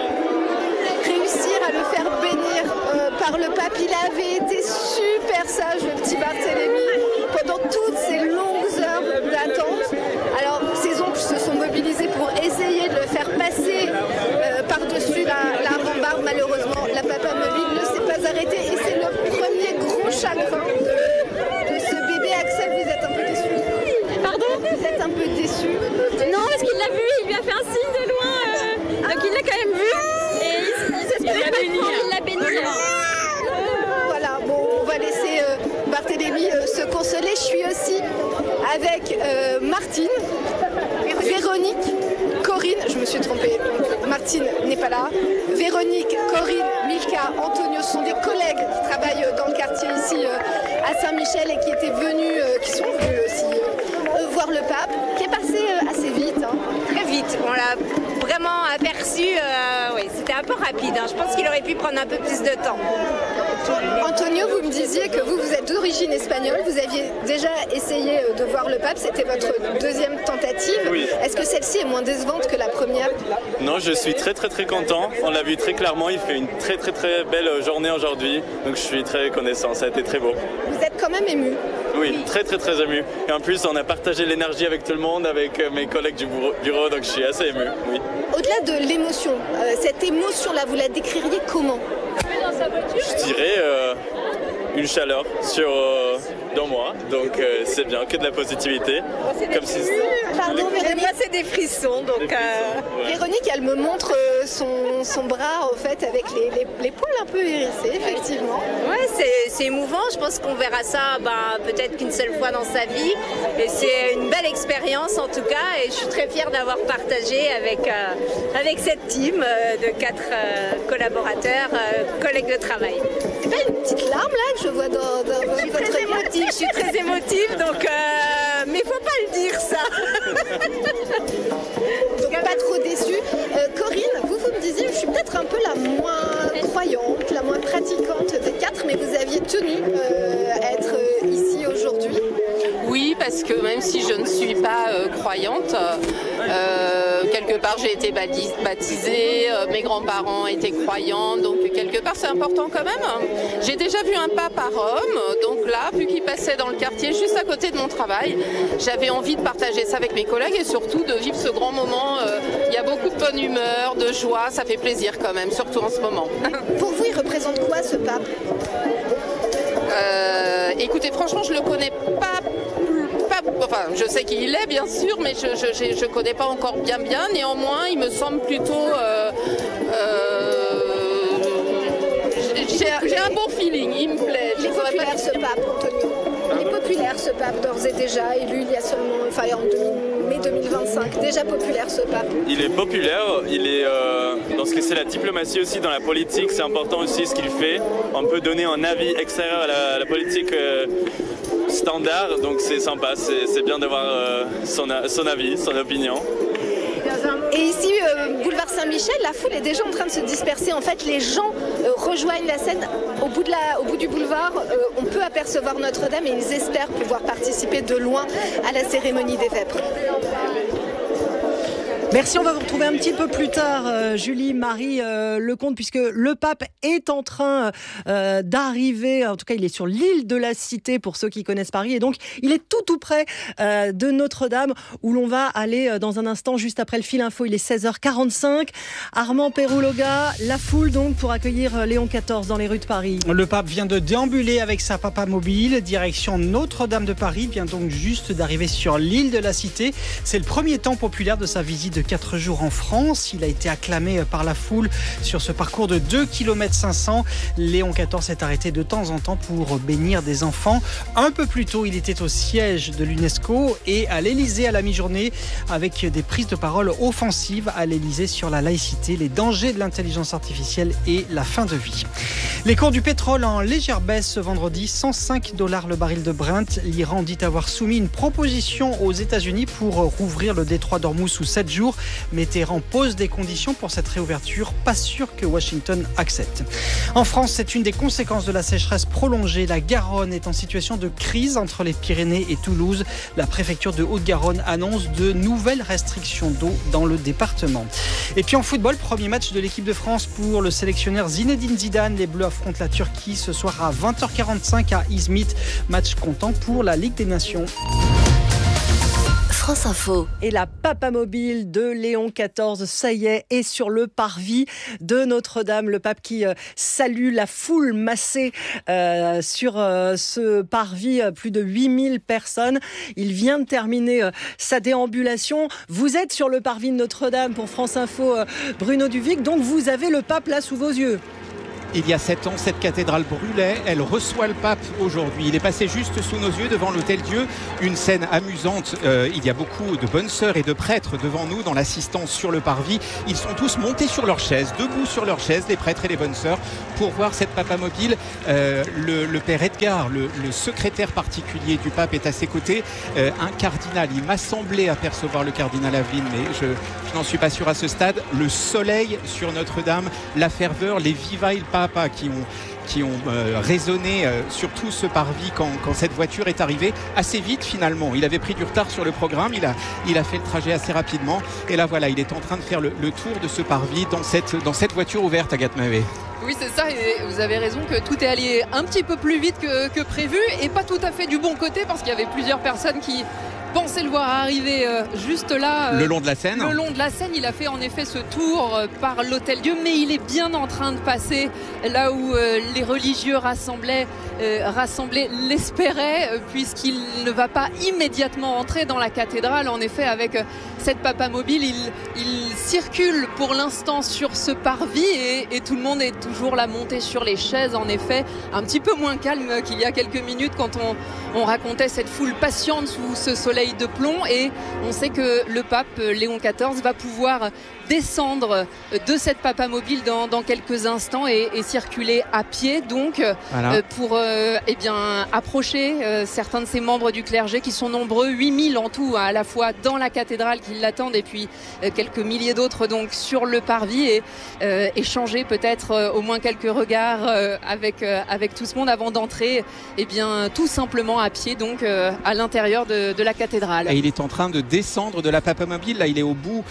réussir à le faire bénir par le pape. Il avait été super sage, le petit Barthélemy, pendant toutes ces longues heures d'attente. Alors, ses oncles se sont mobilisés pour essayer de le faire passer par-dessus la rambarde. Malheureusement, la papa mobile ne s'est pas arrêtée et c'est le premier gros chagrin de ce bébé. Axel, vous êtes un peu déçu? Pardon? Vous êtes un peu déçu? Non, parce qu'il l'a vu, il lui a fait un signe de loin, donc il l'a quand même vu et il s'espérait pas prendre, il l'a béni. Voilà, bon, on va laisser Barthélemy se consoler. Je suis aussi avec Martine, Véronique, Corinne, je me suis trompée, Martine n'est pas là, Véronique, Corinne, Milka, Antonio, ce sont des collègues qui travaillent dans le quartier ici à Saint-Michel et qui étaient venus, qui sont venus aussi voir le pape, qui est passé assez vite. Hein. Très vite, on l'a vraiment aperçu, oui, c'était un peu rapide, hein. Je pense qu'il aurait pu prendre un peu plus de temps. Antonio, vous me disiez que vous êtes d'origine espagnole, vous aviez déjà essayé de voir le pape, c'était votre deuxième tentative. Oui. Est-ce que celle-ci est moins décevante que la première? Non, je suis très content, on l'a vu très clairement, il fait une très belle journée aujourd'hui, donc je suis très reconnaissant, ça a été très beau. Vous êtes quand même ému? Oui, très ému. Et en plus, on a partagé l'énergie avec tout le monde, avec mes collègues du bureau, donc je suis assez ému, oui. Au-delà de l'émotion, cette émotion-là, vous la décririez comment? Je dirais une chaleur dans moi, donc c'est bien, que de la positivité. Comme si... Pardon, Véronique, c'est des frissons, donc... Ouais. Véronique, elle me montre son bras, en fait, avec les poils un peu hérissés, effectivement. Ouais, c'est émouvant, je pense qu'on verra ça peut-être qu'une seule fois dans sa vie, et c'est une belle expérience en tout cas, et je suis très fière d'avoir partagé avec cette team de 4 collaborateurs, collègues de travail. C'est pas une petite larme là que je vois dans votre émotive. Je suis très émotive, donc mais faut pas le dire ça. Donc pas trop déçue. Corinne, vous me disiez, je suis peut-être un peu la moins croyante, la moins pratiquante des 4, mais vous aviez tenu à être ici aujourd'hui. Oui, parce que même si je ne suis pas croyante, quelque part j'ai été baptisée, mes grands-parents étaient croyants, donc quelque part c'est important quand même. J'ai déjà vu un pape à Rome, donc là, vu qu'il passait dans le quartier juste à côté de mon travail, j'avais envie de partager ça avec mes collègues et surtout de vivre ce grand moment. Il y a beaucoup de bonne humeur, de joie, ça fait plaisir quand même, surtout en ce moment. Pour vous, il représente quoi ce pape? Écoutez, franchement, je le connais pas. Enfin, je sais qui il est, bien sûr, mais je connais pas encore bien. Néanmoins, il me semble plutôt... j'ai un bon feeling, il me plaît. Il est populaire ce pape, Antonio. Il est populaire ce pape, d'ores et déjà, élu il y a seulement, en mai 2025. Déjà populaire ce pape. Il est populaire, il est dans ce que c'est la diplomatie aussi, dans la politique, c'est important aussi ce qu'il fait. On peut donner un avis extérieur à la politique standard, donc c'est sympa, c'est bien d'avoir son avis, son opinion. Et ici, boulevard Saint-Michel, la foule est déjà en train de se disperser. En fait, les gens rejoignent la scène. Au bout du boulevard, on peut apercevoir Notre-Dame et ils espèrent pouvoir participer de loin à la cérémonie des vêpres. Merci, on va vous retrouver un petit peu plus tard, Julie, Marie Lecomte, puisque le pape est en train d'arriver, en tout cas il est sur l'île de la Cité pour ceux qui connaissent Paris, et donc il est tout près de Notre-Dame, où l'on va aller dans un instant, juste après le fil info. Il est 16h45. Armand Pérouloga, la foule donc pour accueillir Léon XIV dans les rues de Paris. Le pape vient de déambuler avec sa papa mobile, direction Notre-Dame de Paris, vient donc juste d'arriver sur l'île de la Cité. C'est le premier temps populaire de sa visite de 4 jours en France. Il a été acclamé par la foule sur ce parcours de 2 km 500. Léon XIV s'est arrêté de temps en temps pour bénir des enfants. Un peu plus tôt, il était au siège de l'UNESCO et à l'Élysée à la mi-journée, avec des prises de parole offensives à l'Élysée sur la laïcité, les dangers de l'intelligence artificielle et la fin de vie. Les cours du pétrole en légère baisse ce vendredi, $105 le baril de Brent. L'Iran dit avoir soumis une proposition aux États-Unis pour rouvrir le détroit d'Ormuz sous 7 jours. jours. Mais Téhéran pose des conditions pour cette réouverture. Pas sûr que Washington accepte. En France, c'est une des conséquences de la sécheresse prolongée. La Garonne est en situation de crise entre les Pyrénées et Toulouse. La préfecture de Haute-Garonne annonce de nouvelles restrictions d'eau dans le département. Et puis en football, premier match de l'équipe de France pour le sélectionneur Zinedine Zidane. Les Bleus affrontent la Turquie ce soir à 20h45 à Izmit. Match comptant pour la Ligue des Nations. France Info. Et la papamobile de Léon XIV, ça y est sur le parvis de Notre-Dame. Le pape qui salue la foule massée sur ce parvis, plus de 8000 personnes. Il vient de terminer sa déambulation. Vous êtes sur le parvis de Notre-Dame pour France Info, Bruno Duvic, donc vous avez le pape là sous vos yeux. Il y a 7 ans, cette cathédrale brûlait. Elle reçoit le pape aujourd'hui. Il est passé juste sous nos yeux devant l'Hôtel-Dieu. Une scène amusante. Il y a beaucoup de bonnes sœurs et de prêtres devant nous dans l'assistance sur le parvis. Ils sont tous montés sur leurs chaises, debout sur leurs chaises, les prêtres et les bonnes sœurs, pour voir cette papamobile. Le père Edgar, le secrétaire particulier du pape, est à ses côtés. Un cardinal, il m'a semblé apercevoir le cardinal Aveline, mais je n'en suis pas sûr à ce stade. Le soleil sur Notre-Dame, la ferveur, les viva il Papa qui ont résonné sur tout ce parvis quand cette voiture est arrivée assez vite finalement. Il avait pris du retard sur le programme, il a fait le trajet assez rapidement et là voilà, il est en train de faire le tour de ce parvis dans cette voiture ouverte, Agathe Mahé. Oui, c'est ça, et vous avez raison que tout est allé un petit peu plus vite que prévu et pas tout à fait du bon côté parce qu'il y avait plusieurs personnes qui pensaient le voir arriver juste là. Le long de la Seine. Le long de la Seine, il a fait en effet ce tour par l'Hôtel-Dieu, mais il est bien en train de passer là où les religieux rassemblés l'espéraient, puisqu'il ne va pas immédiatement entrer dans la cathédrale. En effet, avec cette papamobile, il circule pour l'instant sur ce parvis et tout le monde est toujours là monté sur les chaises. En effet, un petit peu moins calme qu'il y a quelques minutes quand on racontait cette foule patiente sous ce soleil de plomb, et on sait que le pape Léon XIV va pouvoir descendre de cette papamobile dans quelques instants et circuler à pied donc voilà. Pour approcher certains de ces membres du clergé qui sont nombreux, 8000 en tout à la fois dans la cathédrale qui l'attendent et puis quelques milliers d'autres donc sur le parvis et échanger peut-être au moins quelques regards avec tout ce monde avant d'entrer tout simplement à pied donc à l'intérieur de la cathédrale. Et il est en train de descendre de la papamobile, là il est au bout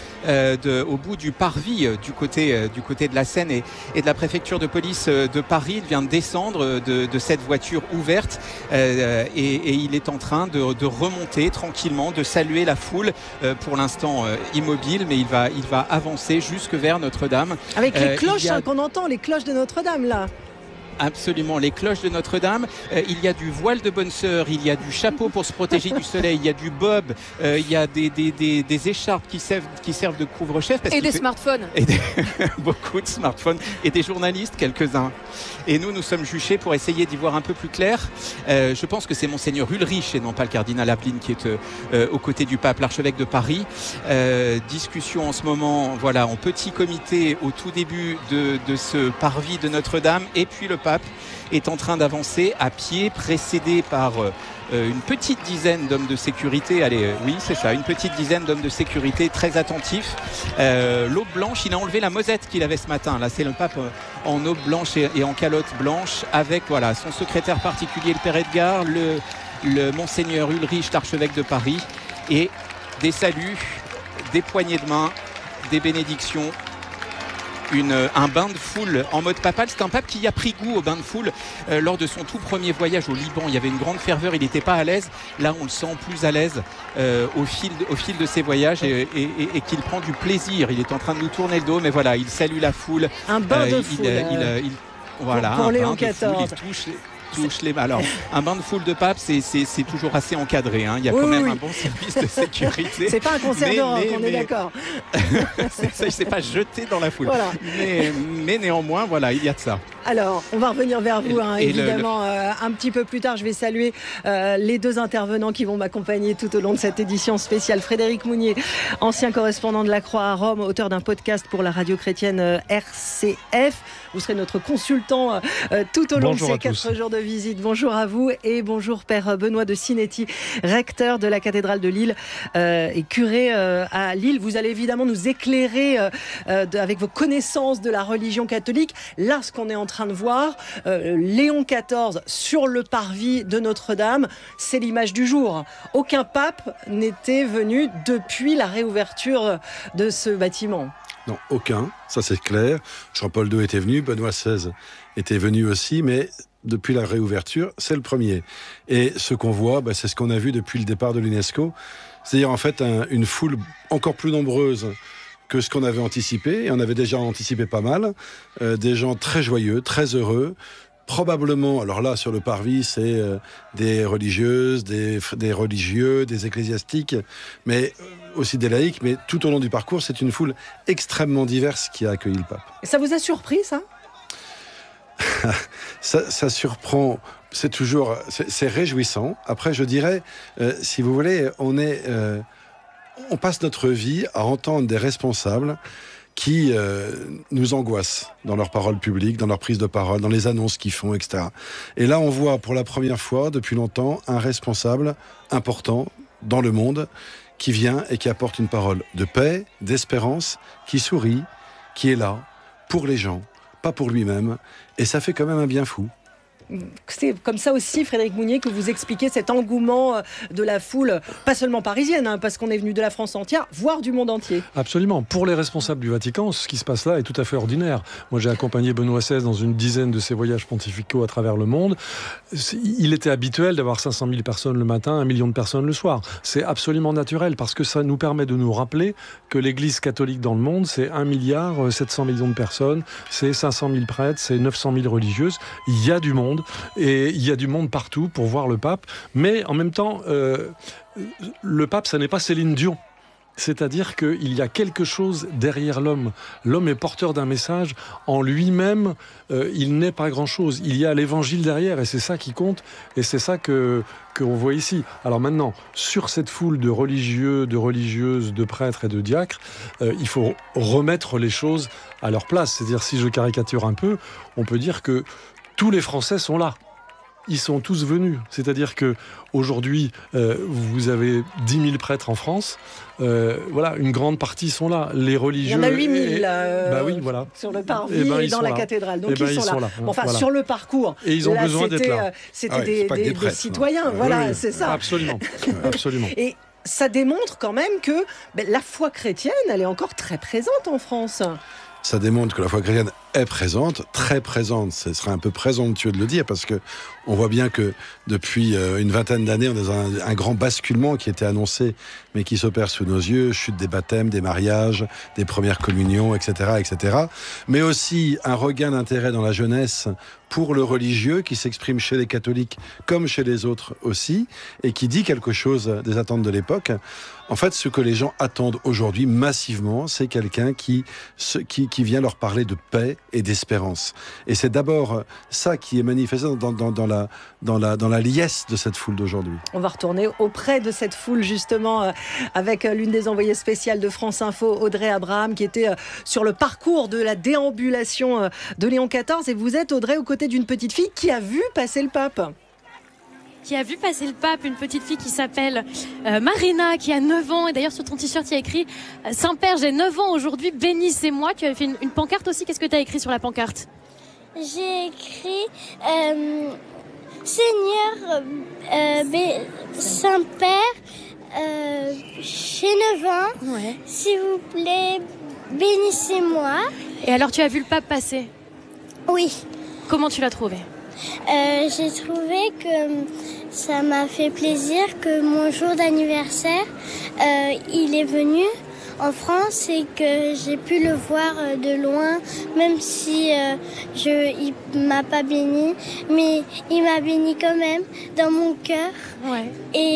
du parvis du côté de la Seine et de la préfecture de police de Paris. Il vient de descendre de cette voiture ouverte et il est en train de remonter tranquillement, de saluer la foule, pour l'instant immobile, mais il va avancer jusque vers Notre-Dame. Avec les cloches qu'on entend, les cloches de Notre-Dame là. Absolument, les cloches de Notre-Dame. Il y a du voile de bonne sœur, il y a du chapeau pour se protéger du soleil, il y a du bob, il y a des écharpes qui servent de couvre-chef. Et des smartphones. Beaucoup de smartphones et des journalistes, quelques-uns. Et nous sommes juchés pour essayer d'y voir un peu plus clair. Je pense que c'est Monseigneur Ulrich et non pas le cardinal Aveline qui est aux côtés du pape, l'archevêque de Paris. Discussion en ce moment, voilà, en petit comité au tout début de ce parvis de Notre-Dame, et puis le pape est en train d'avancer à pied, précédé par une petite dizaine d'hommes de sécurité. Oui, c'est ça, une petite dizaine d'hommes de sécurité très attentifs. L'aube blanche, il a enlevé la mosette qu'il avait ce matin. Là, c'est le pape en aube blanche et en calotte blanche, avec voilà son secrétaire particulier, le père Edgar, le Monseigneur Ulrich, l'archevêque de Paris, et des saluts, des poignées de main, des bénédictions. Un bain de foule en mode papal. C'est un pape qui a pris goût au bain de foule lors de son tout premier voyage au Liban. Il y avait une grande ferveur, il n'était pas à l'aise. Là, on le sent plus à l'aise au fil de ses voyages et qu'il prend du plaisir. Il est en train de nous tourner le dos, mais voilà, il salue la foule. Un bain de foule. Voilà, pour Léon XIV. Touche les mains. Alors, un bain de foule de pape, c'est toujours assez encadré. Hein. Il y a quand même un bon service de sécurité. C'est pas un concert de rock, on est d'accord. C'est pas jeté dans la foule. Voilà. Mais néanmoins, voilà, il y a de ça. Alors, on va revenir vers vous, évidemment, un petit peu plus tard. Je vais saluer les deux intervenants qui vont m'accompagner tout au long de cette édition spéciale. Frédéric Mounier, ancien correspondant de la Croix à Rome, auteur d'un podcast pour la radio chrétienne RCF. Vous serez notre consultant tout au long de ces 4 jours de visite. Bonjour à vous et bonjour Père Benoît de Sinetti, recteur de la cathédrale de Lille et curé à Lille. Vous allez évidemment nous éclairer avec vos connaissances de la religion catholique. Là, ce qu'on est en train de voir, Léon XIV sur le parvis de Notre-Dame, c'est l'image du jour. Aucun pape n'était venu depuis la réouverture de ce bâtiment. Non, aucun, ça c'est clair. Jean-Paul II était venu, Benoît XVI était venu aussi, mais depuis la réouverture, c'est le premier. Et ce qu'on voit, c'est ce qu'on a vu depuis le départ de l'UNESCO, c'est-à-dire en fait une foule encore plus nombreuse que ce qu'on avait anticipé, et on avait déjà anticipé pas mal, des gens très joyeux, très heureux, probablement, alors là sur le parvis c'est des religieuses, des religieux, des ecclésiastiques, mais aussi des laïcs, mais tout au long du parcours c'est une foule extrêmement diverse qui a accueilli le pape. Et ça vous a surpris ça ? Ça surprend, c'est réjouissant. Après je dirais, si vous voulez, on passe notre vie à entendre des responsables qui nous angoissent dans leurs paroles publiques, dans leurs prises de parole, dans les annonces qu'ils font, etc. Et là, on voit pour la première fois depuis longtemps un responsable important dans le monde qui vient et qui apporte une parole de paix, d'espérance, qui sourit, qui est là pour les gens, pas pour lui-même. Et ça fait quand même un bien fou. C'est comme ça aussi, Frédéric Mounier, que vous expliquez cet engouement de la foule, pas seulement parisienne, parce qu'on est venu de la France entière, voire du monde entier. Absolument. Pour les responsables du Vatican, ce qui se passe là est tout à fait ordinaire. Moi, j'ai accompagné Benoît XVI dans une dizaine de ses voyages pontificaux à travers le monde. Il était habituel d'avoir 500 000 personnes le matin, 1 million de personnes le soir. C'est absolument naturel, parce que ça nous permet de nous rappeler que l'Église catholique dans le monde, c'est 1 milliard 700 millions de personnes, c'est 500 000 prêtres, c'est 900 000 religieuses. Il y a du monde. Et il y a du monde partout pour voir le pape. Mais en même temps, le pape, ça n'est pas Céline Dion. C'est-à-dire qu'il y a quelque chose derrière l'homme. L'homme est porteur d'un message. En lui-même, il n'est pas grand-chose. Il y a l'évangile derrière, et c'est ça qui compte. Et c'est ça qu'on voit ici. Alors maintenant, sur cette foule de religieux, de religieuses, de prêtres et de diacres, il faut remettre les choses à leur place. C'est-à-dire, si je caricature un peu, on peut dire que tous les Français sont là. Ils sont tous venus. C'est-à-dire que aujourd'hui, vous avez 10 000 prêtres en France. Voilà, une grande partie sont là. Les religieux. Il y en a 8 000 oui, voilà. sur le parvis et dans la cathédrale. Donc ils sont là. Enfin, voilà. Sur le parcours. Et ils ont besoin d'être là. C'était des citoyens. Voilà, c'est ça. Absolument. Absolument. Et ça démontre quand même que la foi chrétienne, elle est encore très présente en France. Ça démontre que la foi chrétienne est présente, très présente. Ce serait un peu présomptueux de le dire, parce que on voit bien que depuis une vingtaine d'années, on est dans un grand basculement qui était annoncé, mais qui s'opère sous nos yeux. Chute des baptêmes, des mariages, des premières communions, etc., etc. Mais aussi un regain d'intérêt dans la jeunesse pour le religieux, qui s'exprime chez les catholiques comme chez les autres aussi, et qui dit quelque chose des attentes de l'époque. En fait, ce que les gens attendent aujourd'hui massivement, c'est quelqu'un qui vient leur parler de paix et d'espérance. Et c'est d'abord ça qui est manifesté dans la liesse de cette foule d'aujourd'hui. On va retourner auprès de cette foule, justement, avec l'une des envoyées spéciales de France Info, Audrey Abraham, qui était sur le parcours de la déambulation de Léon XIV. Et vous êtes, Audrey, aux côtés d'une petite fille qui a vu passer le pape. Qui a vu passer le pape, une petite fille qui s'appelle Marina, qui a 9 ans. Et d'ailleurs, sur ton t-shirt, il y a écrit « Saint-Père, j'ai 9 ans aujourd'hui, bénissez-moi ». Tu avais fait une pancarte aussi. Qu'est-ce que tu as écrit sur la pancarte ? J'ai écrit Seigneur, Saint-Père, j'ai 9 ans, s'il vous plaît, bénissez-moi. Et alors, tu as vu le pape passer ? Oui. Comment tu l'as trouvé ? J'ai trouvé que ça m'a fait plaisir que mon jour d'anniversaire, il est venu en France et que j'ai pu le voir de loin, même si il m'a pas béni, mais il m'a béni quand même dans mon cœur. Ouais.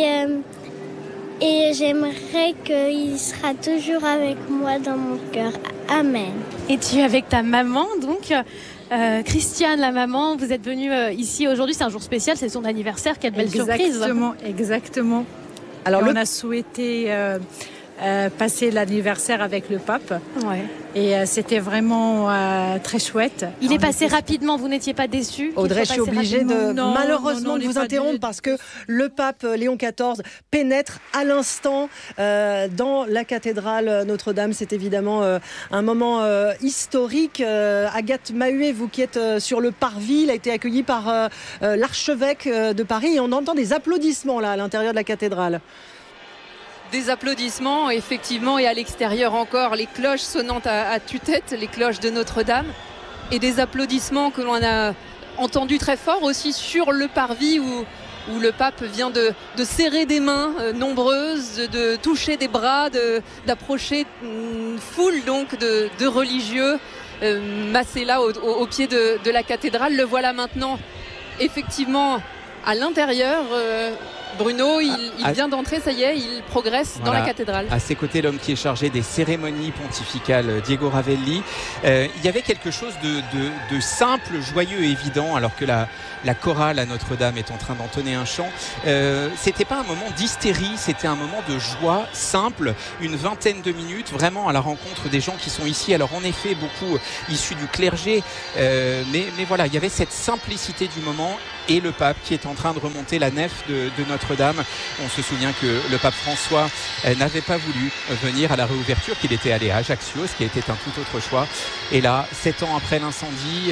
Et j'aimerais qu'il sera toujours avec moi dans mon cœur. Amen. Et tu es avec ta maman, donc Christiane, la maman, vous êtes venue ici aujourd'hui, c'est un jour spécial, c'est son anniversaire, quelle belle surprise. Exactement. Alors, on a souhaité passer l'anniversaire avec le pape. Ouais. Et c'était vraiment très chouette. Il est passé rapidement, vous n'étiez pas déçue? Audrey, je suis obligée malheureusement de vous interrompre parce que le pape Léon XIV pénètre à l'instant dans la cathédrale Notre-Dame. C'est évidemment un moment historique. Agathe Mahuet, vous qui êtes sur le parvis, il a été accueilli par l'archevêque de Paris et on entend des applaudissements là à l'intérieur de la cathédrale. Des applaudissements, effectivement, et à l'extérieur encore, les cloches sonnantes à tue-tête, les cloches de Notre-Dame, et des applaudissements que l'on a entendus très fort aussi sur le parvis où le pape vient de serrer des mains nombreuses, de toucher des bras, d'approcher une foule donc de religieux massés là au pied de la cathédrale. Le voilà maintenant effectivement à l'intérieur. Bruno, il vient d'entrer, ça y est, il progresse dans la cathédrale. À ses côtés, l'homme qui est chargé des cérémonies pontificales, Diego Ravelli. Il y avait quelque chose de simple, joyeux et évident, alors que la chorale à Notre-Dame est en train d'entonner un chant. C'était pas un moment d'hystérie, c'était un moment de joie simple, une vingtaine de minutes, vraiment à la rencontre des gens qui sont ici. Alors en effet, beaucoup issus du clergé, mais voilà, il y avait cette simplicité du moment. Et le pape qui est en train de remonter la nef de Notre-Dame. On se souvient que le pape François n'avait pas voulu venir à la réouverture, qu'il était allé à Ajaccio, ce qui était un tout autre choix. Et là, 7 ans après l'incendie,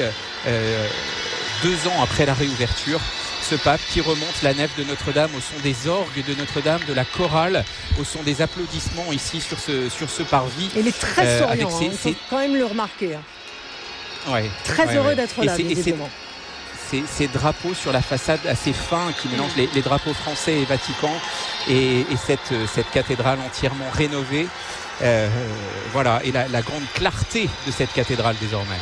2 ans après la réouverture, ce pape qui remonte la nef de Notre-Dame au son des orgues de Notre-Dame, de la chorale, au son des applaudissements ici sur ce parvis. Il est très souriant, il faut quand même le remarquer. Ouais, très heureux d'être là, visiblement. Ces drapeaux sur la façade assez fins qui mélangent les drapeaux français et Vatican et cette cathédrale entièrement rénovée. Voilà, et la grande clarté de cette cathédrale désormais.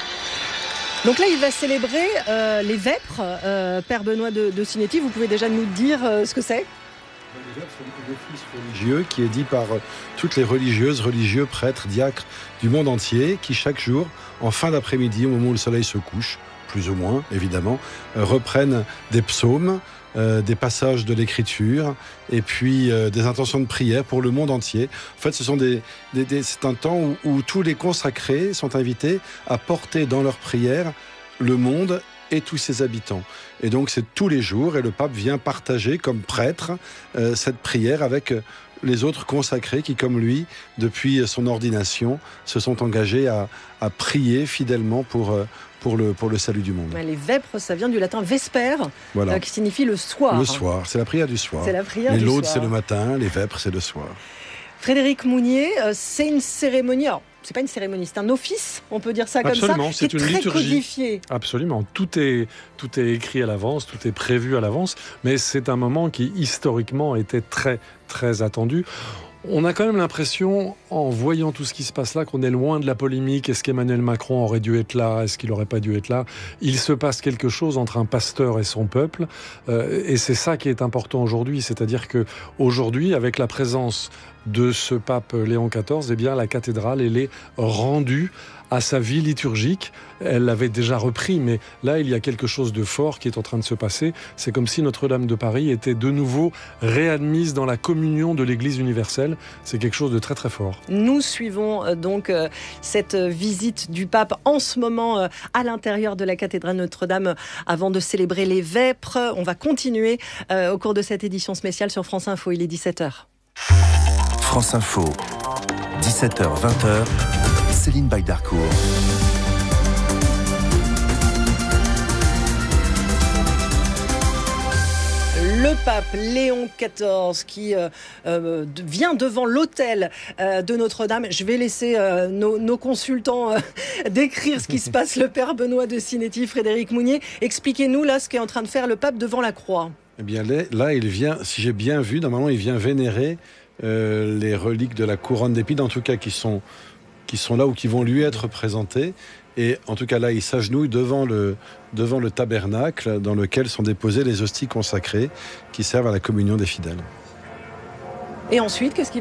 Donc là, il va célébrer les vêpres. Père Benoît de Sinetti, vous pouvez déjà nous dire ce que c'est ? Les vêpres sont l'office religieux qui est dit par toutes les religieuses, religieux, prêtres, diacres du monde entier qui chaque jour, en fin d'après-midi, au moment où le soleil se couche, plus ou moins, évidemment, reprennent des psaumes, des passages de l'écriture et puis des intentions de prière pour le monde entier. En fait, c'est un temps où tous les consacrés sont invités à porter dans leurs prières le monde et tous ses habitants. Et donc, c'est tous les jours, et le pape vient partager comme prêtre cette prière avec les autres consacrés qui, comme lui, depuis son ordination, se sont engagés à prier fidèlement pour le salut du monde. Les vêpres, ça vient du latin vesper, voilà. Qui signifie le soir. Le soir, c'est la prière du soir. C'est la prière du soir. Les laudes, c'est le matin, les vêpres, c'est le soir. Frédéric Mounier, c'est une cérémonie... Alors, c'est pas une cérémonie, c'est un office, on peut dire ça Absolument, comme ça, c'est qui est une très liturgie. Codifié. Absolument, tout est écrit à l'avance, tout est prévu à l'avance, mais c'est un moment qui historiquement était très très attendu. On a quand même l'impression, en voyant tout ce qui se passe là, qu'on est loin de la polémique. Est-ce qu'Emmanuel Macron aurait dû être là? Est-ce qu'il n'aurait pas dû être là? Il se passe quelque chose entre un pasteur et son peuple. Et c'est ça qui est important aujourd'hui. C'est-à-dire qu'aujourd'hui, avec la présence de ce pape Léon XIV, eh bien, la cathédrale, elle est rendue à sa vie liturgique. Elle l'avait déjà repris, mais là, il y a quelque chose de fort qui est en train de se passer. C'est comme si Notre-Dame de Paris était de nouveau réadmise dans la communion de l'Église universelle. C'est quelque chose de très très fort. Nous suivons donc cette visite du pape en ce moment à l'intérieur de la cathédrale Notre-Dame avant de célébrer les vêpres. On va continuer au cours de cette édition spéciale sur France Info. Il est 17h. France Info, 17h, 20h. Céline Baydarcourt. Le pape Léon XIV qui vient devant l'autel de Notre-Dame. Je vais laisser nos consultants décrire ce qui se passe. Le père Benoît de Sinetti, Frédéric Mounier. Expliquez-nous là ce qu'est en train de faire le pape devant la croix. Eh bien là, il vient, si j'ai bien vu, normalement il vient vénérer les reliques de la couronne d'épines, en tout cas qui sont là ou qui vont lui être présentées. Et en tout cas là, il s'agenouille devant le tabernacle dans lequel sont déposées les hosties consacrées qui servent à la communion des fidèles. Et ensuite, qu'est-ce qui va se passer ?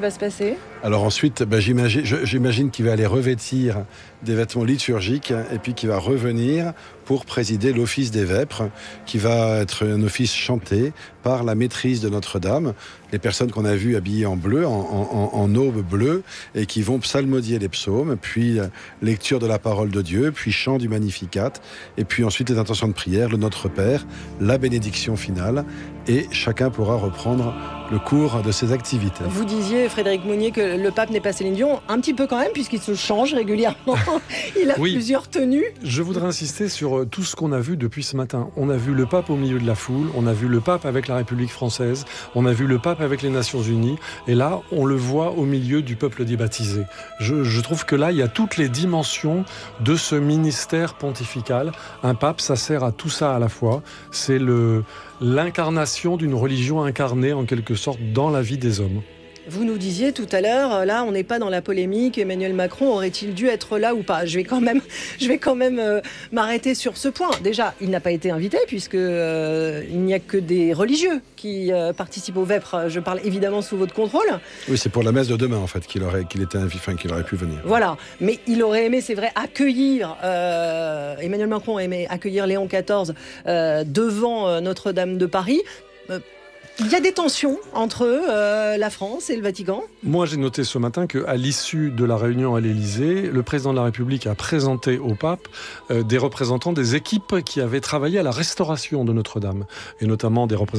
Alors ensuite, j'imagine qu'il va aller revêtir des vêtements liturgiques et puis qu'il va revenir pour présider l'office des vêpres, qui va être un office chanté par la maîtrise de Notre-Dame, les personnes qu'on a vues habillées en bleu, en aube bleue, et qui vont psalmodier les psaumes, puis lecture de la parole de Dieu, puis chant du Magnificat, et puis ensuite les intentions de prière, le Notre Père, la bénédiction finale, et chacun pourra reprendre le cours de ses activités. Vous disiez, Frédéric Mounier, que le pape n'est pas Céline Dion, un petit peu quand même, puisqu'il se change régulièrement. Il a plusieurs tenues. Je voudrais insister sur tout ce qu'on a vu depuis ce matin. On a vu le pape au milieu de la foule, on a vu le pape avec la République française, on a vu le pape avec les Nations Unies, et là, on le voit au milieu du peuple des baptisés. Je trouve que là, il y a toutes les dimensions de ce ministère pontifical. Un pape, ça sert à tout ça à la fois. C'est l'incarnation d'une religion incarnée en quelque sorte dans la vie des hommes. Vous nous disiez tout à l'heure, là, on n'est pas dans la polémique. Emmanuel Macron aurait-il dû être là ou pas ? Je vais quand même m'arrêter sur ce point. Déjà, il n'a pas été invité puisque il n'y a que des religieux qui participent aux vêpres. Je parle évidemment sous votre contrôle. Oui, c'est pour la messe de demain en fait qu'il aurait pu venir. Voilà, mais il aurait aimé, c'est vrai, accueillir. Emmanuel Macron aurait aimé accueillir Léon XIV devant Notre-Dame de Paris. Il y a des tensions entre la France et le Vatican. Moi, j'ai noté ce matin qu'à l'issue de la réunion à l'Élysée, le président de la République a présenté au pape des représentants des équipes qui avaient travaillé à la restauration de Notre-Dame, et notamment des représentants